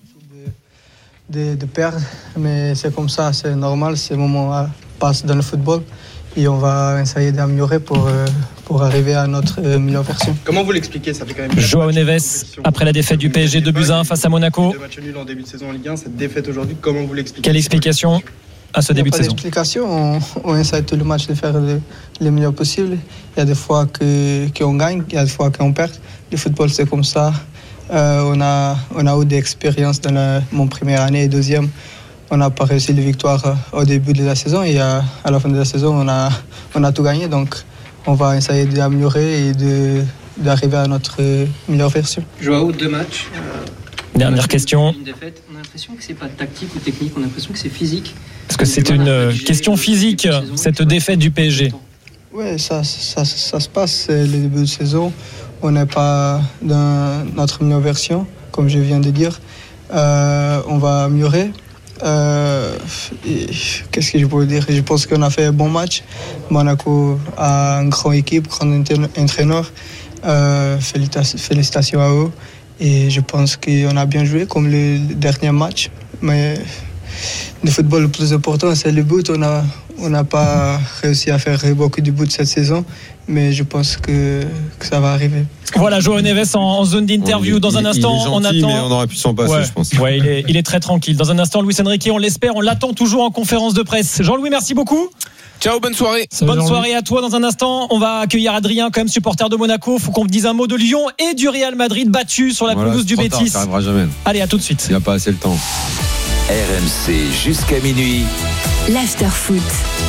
De, de perdre, mais c'est comme ça, c'est normal, ces moments passent dans le football et on va essayer d'améliorer pour, pour arriver à notre meilleure version. Comment vous l'expliquez? Ça fait quand même Joao Neves, après la défaite du P S G deux buts à un face à Monaco. Deux matchs nuls en début de saison en Ligue un, cette défaite aujourd'hui, comment vous l'expliquez? Quelle explication à ce début de saison? Il n'y a pas d'explication, on, on essaie tout le match de faire le, le meilleur possible. Il y a des fois que, qu'on gagne, il y a des fois qu'on perd. Le football, c'est comme ça. Euh, on, a, on a eu des expériences dans la, mon première année et deuxième. On n'a pas réussi les victoires au début de la saison et à, à la fin de la saison, on a, on a tout gagné. Donc, on va essayer d'améliorer et de, d'arriver à notre meilleure version. Joao, deux matchs. Euh, Dernière question. Une défaite. On a l'impression que c'est pas tactique ou technique, on a l'impression que c'est physique. Est-ce que c'est une question physique, cette défaite du P S G? Oui, ça, ça, ça, ça se passe, c'est le début de saison. On n'est pas dans notre meilleure version, comme je viens de dire. Euh, on va améliorer. Euh, qu'est-ce que je peux dire? Je pense qu'on a fait un bon match. Monaco a une grande équipe, grand entraîneur. Euh, félicitations à eux. Et je pense qu'on a bien joué, comme le dernier match. Mais le football, le plus important, c'est le but. On a, on n'a pas réussi à faire beaucoup de buts cette saison. Mais je pense que, que ça va arriver. Voilà, Joao Neves en, en zone d'interview. Oui, dans un il, instant, il est gentil, on attend. Mais on aurait pu s'en passer, ouais, je pense. Ouais, il est, il est très tranquille. Dans un instant, Luis Enrique, on l'espère, on l'attend toujours en conférence de presse. Jean-Louis, merci beaucoup. Ciao, bonne soirée. Salut bonne Jean-Louis. Soirée à toi. Dans un instant, on va accueillir Adrien, quand même supporter de Monaco. Faut qu'on dise un mot de Lyon et du Real Madrid battu sur la voilà, pelouse du Betis. Ça arrivera jamais. Allez, à tout de suite. Il n'y a pas assez le temps. R M C jusqu'à minuit. L'after-foot.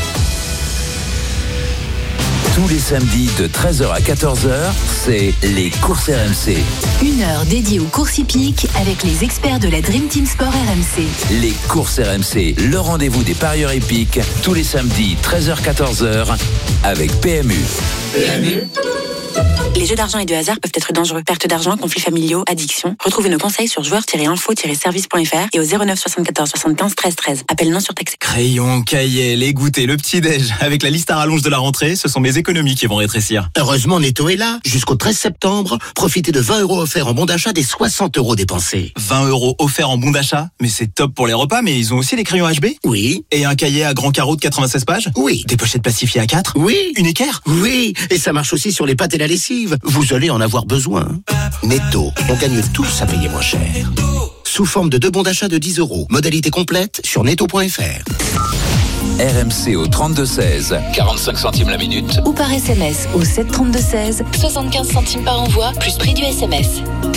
Tous les samedis de treize heures à quatorze heures, c'est les courses R M C. Une heure dédiée aux courses hippiques avec les experts de la Dream Team Sport R M C. Les courses R M C, le rendez-vous des parieurs hippiques, tous les samedis treize heures à quatorze heures avec P M U. P M U. Les jeux d'argent et de hasard peuvent être dangereux. Perte d'argent, conflits familiaux, addiction. Retrouvez nos conseils sur joueurs tiret info tiret service point f r et au zéro neuf soixante-quatorze soixante-quinze treize treize. Appel non surtaxé. Crayon, cahier, les goûters, le petit-déj. Avec la liste à rallonge de la rentrée, ce sont mes économies qui vont rétrécir. Heureusement, Netto est là. Jusqu'au treize septembre, profitez de vingt euros offerts en bon d'achat des soixante euros dépensés. vingt euros offerts en bon d'achat? Mais c'est top pour les repas, mais ils ont aussi les crayons H B? Oui. Et un cahier à grand carreau de quatre-vingt-seize pages? Oui. Des pochettes plastifiées à quatre? Oui. Une équerre? Oui. Et ça marche aussi sur les pâtes et la lessive. Vous allez en avoir besoin. Netto, on gagne tous à payer moins cher. Sous forme de deux bons d'achat de dix euros. Modalité complète sur netto point f r. R M C au trente-deux seize, quarante-cinq centimes la minute. Ou par S M S au sept trente-deux seize, soixante-quinze centimes par envoi, plus prix du S M S.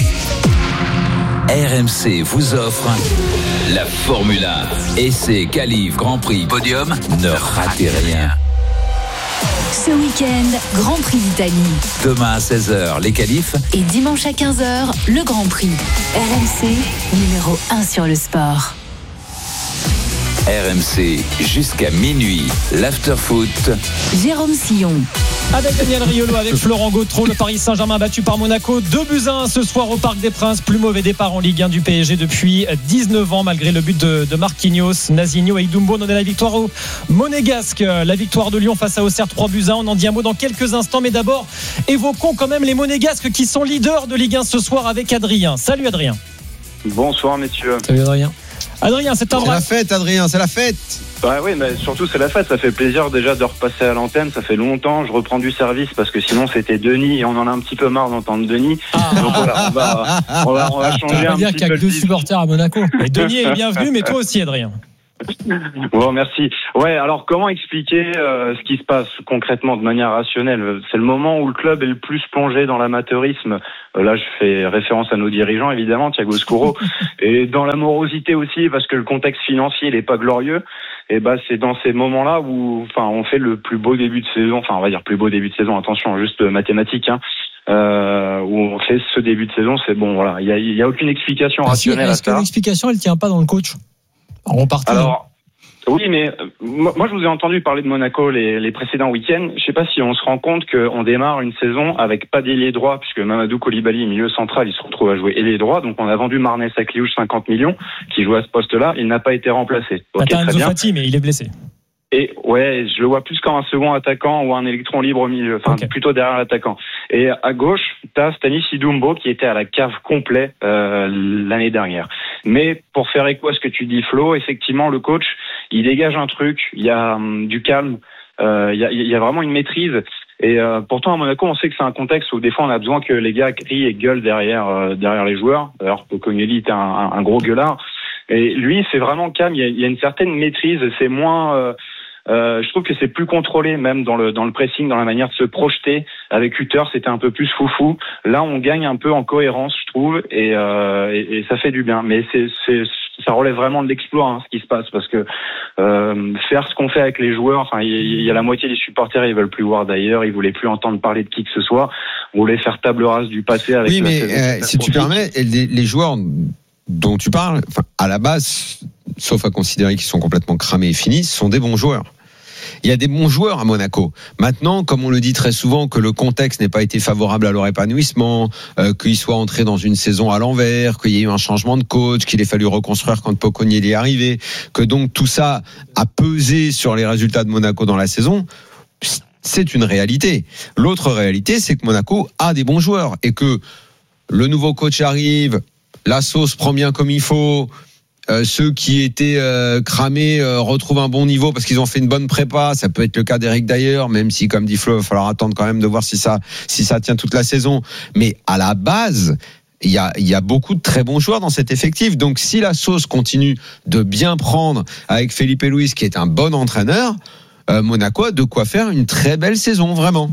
R M C vous offre la Formule un. Essai, qualif, Grand Prix, podium, ne ratez rien. Ce week-end, Grand Prix d'Italie. Demain à seize heures, les qualifs. Et dimanche à quinze heures, le Grand Prix. R M C, numéro un sur le sport. R M C jusqu'à minuit. L'after-foot. Jérôme Sillon. Avec Daniel Riolo, avec Florent Gautreau, le Paris Saint-Germain battu par Monaco. deux buts à un ce soir au Parc des Princes. Plus mauvais départ en Ligue un du P S G depuis dix-neuf ans, malgré le but de, de Marquinhos. Nazinho et Idumbo donnaient la victoire au Monégasque. La victoire de Lyon face à Auxerre, trois buts à un. On en dit un mot dans quelques instants. Mais d'abord, évoquons quand même les Monégasques qui sont leaders de Ligue un ce soir avec Adrien. Salut Adrien. Bonsoir messieurs. Salut Adrien. Adrien, c'est un C'est la fête, Adrien, c'est la fête. Ouais, oui, mais surtout c'est la fête. Ça fait plaisir déjà de repasser à l'antenne. Ça fait longtemps. Je reprends du service parce que sinon c'était Denis et on en a un petit peu marre d'entendre Denis. Ah. Donc voilà, on va, on va, on va changer un dire petit qu'il y peu. a que deux supporters à Monaco. Et Denis est bienvenu, mais toi aussi Adrien. Bon, merci. Ouais, alors comment expliquer euh, ce qui se passe concrètement de manière rationnelle ? C'est le moment où le club est le plus plongé dans l'amateurisme. Euh, là, je fais référence à nos dirigeants, évidemment, Thiago Scuro, et dans la morosité aussi, parce que le contexte financier n'est pas glorieux. Et bah, c'est dans ces moments-là où, enfin, on fait le plus beau début de saison. Enfin, on va dire plus beau début de saison. Attention, juste mathématique, hein. Euh, où on fait ce début de saison, c'est bon. Voilà, il y a, il y a aucune explication Ah, si, rationnelle à est-ce que ça. l'explication elle tient pas dans le coach ? On part. Alors, oui, mais euh, moi, moi, je vous ai entendu parler de Monaco les, les précédents week-ends. Je sais pas si on se rend compte qu'on démarre une saison avec pas d'ailier droit, puisque Mamadou Koulibaly, milieu central, il se retrouve à jouer ailier droit. Donc, on a vendu Marnès à Cliouche cinquante millions, qui joue à ce poste-là. Il n'a pas été remplacé. Bah, Ok, t'as très Ansu bien. Fati, mais il est blessé. Et ouais, je le vois plus comme un second attaquant ou un électron libre au milieu, enfin Okay. plutôt derrière l'attaquant. Et à gauche, t'as Stanis Idumbo qui était à la cave complet euh, l'année dernière. Mais pour faire écho à ce que tu dis, Flo, effectivement, le coach, il dégage un truc, il y a hum, du calme, euh, il y, a, il y a vraiment une maîtrise. Et euh, pourtant, à Monaco, on sait que c'est un contexte où des fois, on a besoin que les gars crient et gueulent derrière euh, derrière les joueurs. Alors, Pocognelli était un, un, un gros gueulard. Et lui, c'est vraiment calme. Il y a, il y a une certaine maîtrise. C'est moins... Euh, Euh, je trouve que c'est plus contrôlé même dans le dans le pressing, dans la manière de se projeter. Avec Hutter, c'était un peu plus foufou. Là, on gagne un peu en cohérence, je trouve, et, euh, et, et ça fait du bien. Mais c'est c'est ça relève vraiment de l'exploit, hein, ce qui se passe, parce que euh, faire ce qu'on fait avec les joueurs. Enfin, il y, y a la moitié des supporters, ils veulent plus voir d'ailleurs, ils voulaient plus entendre parler de qui que ce soit. On voulait faire table rase du passé avec. Oui, la mais saison euh, si tu permets, les, les joueurs dont tu parles, enfin, à la base, sauf à considérer qu'ils sont complètement cramés et finis, sont des bons joueurs. Il y a des bons joueurs à Monaco. Maintenant, comme on le dit très souvent, que le contexte n'ait pas été favorable à leur épanouissement, euh, qu'ils soient entrés dans une saison à l'envers, qu'il y ait eu un changement de coach, qu'il ait fallu reconstruire quand Pocognelli est arrivé, que donc tout ça a pesé sur les résultats de Monaco dans la saison, c'est une réalité. L'autre réalité, c'est que Monaco a des bons joueurs et que le nouveau coach arrive, la sauce prend bien comme il faut. Euh, ceux qui étaient euh, cramés euh, retrouvent un bon niveau parce qu'ils ont fait une bonne prépa. Ça peut être le cas d'Eric d'ailleurs, même si, comme dit Flo, il va falloir attendre quand même de voir si ça, si ça tient toute la saison. Mais à la base, il y a, il y a beaucoup de très bons joueurs dans cet effectif. Donc, si la sauce continue de bien prendre avec Felipe Luis, qui est un bon entraîneur, euh, Monaco a de quoi faire une très belle saison, vraiment.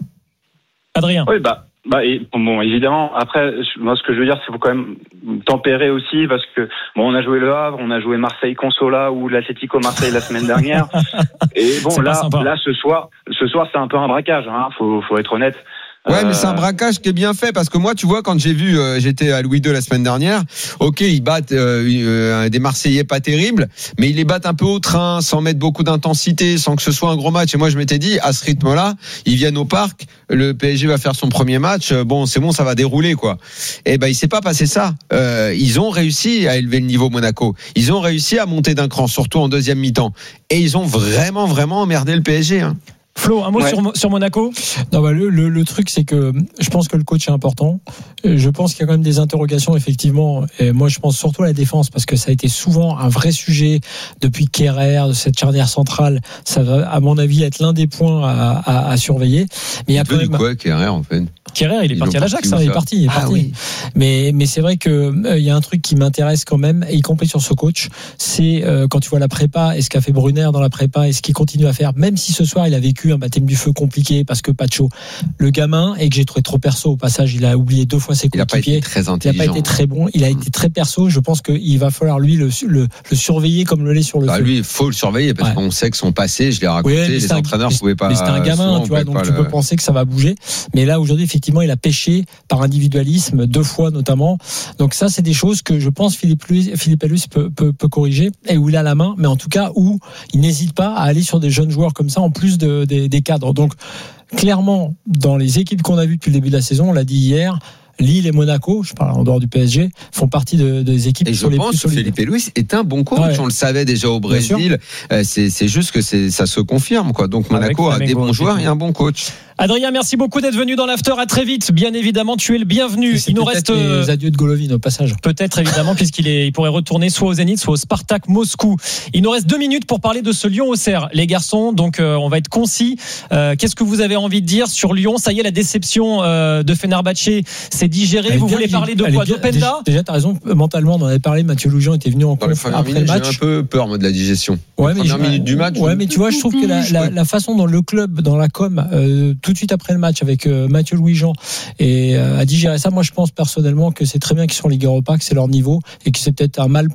Adrien. Oui, bah. Bah et, bon, évidemment. Après, moi, ce que je veux dire, c'est qu'il faut quand même tempérer aussi, parce que bon, on a joué le Havre, on a joué Marseille Consola ou l'Atlético Marseille la semaine dernière. Et bon, c'est là, là, ce soir, ce soir, c'est un peu un braquage. Hein. Faut, faut être honnête. Ouais, mais c'est un Euh, braquage qui est bien fait parce que moi, tu vois, quand j'ai vu, euh, j'étais à Louis deux la semaine dernière. Ok, ils battent euh, euh, des Marseillais pas terribles, mais ils les battent un peu au train, sans mettre beaucoup d'intensité, sans que ce soit un gros match. Et moi, je m'étais dit, à ce rythme-là, ils viennent au parc, le P S G va faire son premier match. euh, Bon, c'est bon, ça va dérouler, quoi. Et ben, il s'est pas passé ça. Euh, ils ont réussi à élever le niveau Monaco. Ils ont réussi à monter d'un cran, surtout en deuxième mi-temps. Et ils ont vraiment, vraiment emmerdé le P S G. Hein. Flo, un mot ouais. sur, sur Monaco. Non, bah, le, le, le truc, c'est que je pense que le coach est important. Je pense qu'il y a quand même des interrogations, effectivement. Et moi, je pense surtout à la défense, parce que ça a été souvent un vrai sujet depuis Kerrer, de cette charnière centrale. Ça va, à mon avis, être l'un des points à, à, à surveiller. Mais il y a quand même. quoi, Kerrer, en fait? Kerrer, il est Ils parti à l'Ajax, hein, il est parti, il est ah, parti. Oui. Mais mais c'est vrai que euh, il y a un truc qui m'intéresse quand même, y compris sur ce coach, c'est euh, quand tu vois la prépa et ce qu'a fait Brunner dans la prépa et ce qu'il continue à faire, même si ce soir il a vécu plus un baptême du feu compliqué parce que Pacho, le gamin, et que j'ai trouvé trop perso au passage, il a oublié deux fois ses Il n'a pas coéquipiers. été très Il n'a intelligent. pas été très bon. Il a été très perso. Je pense qu'il va falloir lui le, le, le surveiller comme le lait sur le Bah, feu. lui, il faut le surveiller parce Ouais. qu'on sait que son passé, je l'ai raconté, Ouais, mais les c'est un- entraîneurs mais- ne pouvaient pas. Mais c'est un gamin, souvent, tu vois, on donc pouvait tu pas peux le- penser que ça va bouger. Mais là, aujourd'hui, effectivement, il a pêché par individualisme, deux fois notamment. Donc ça, c'est des choses que je pense Philippe Luis, Philippe Luis peut, peut, peut corriger et où il a la main, mais en tout cas où il n'hésite pas à aller sur des jeunes joueurs comme ça en plus de, des, des cadres. Donc clairement, dans les équipes qu'on a vues depuis le début de la saison, on l'a dit hier, Lille et Monaco, je parle en dehors du P S G, font partie de, des équipes Et qui je sont les plus pense que solides. Felipe Luis est un bon coach. Ouais. On le savait déjà au Bien sûr. Brésil. Euh, C'est, c'est juste que c'est, ça se confirme, quoi. Donc Monaco a Flamengo, des bons joueurs et effectivement. un bon coach. Adrien, merci beaucoup d'être venu dans l'after. À très vite. Bien évidemment, tu es le bienvenu. C'est Il nous peut-être reste euh, les adieux de Golovin au passage. peut-être évidemment puisqu'il est, il pourrait retourner soit au Zénith, soit au Spartak Moscou. Il nous reste deux minutes pour parler de ce Lyon-Auxerre, les garçons. Donc euh, on va être concis. Euh, qu'est-ce que vous avez envie de dire sur Lyon? Ça y est, la déception euh, de Fenerbahçe s'est digérée. Elle est Vous bien, voulez elle parler de est quoi? bien. D'Openda? Déjà, déjà, t'as raison. Mentalement, on en avait parlé. Mathieu Loujean était venu en Dans les conf premières après le minutes, j'ai match. un peu peur, moi, de la digestion. Ouais, les mais premières je- minutes du match. Ouais, je- mais tu vois, je trouve que la, la, la façon dont le club, dans la com, euh, tout de suite après le match avec euh, Mathieu Louis-Jean et euh, a digéré ça, moi je pense personnellement que c'est très bien qu'ils sont en Ligue Europa, que c'est leur niveau et que c'est peut-être un mal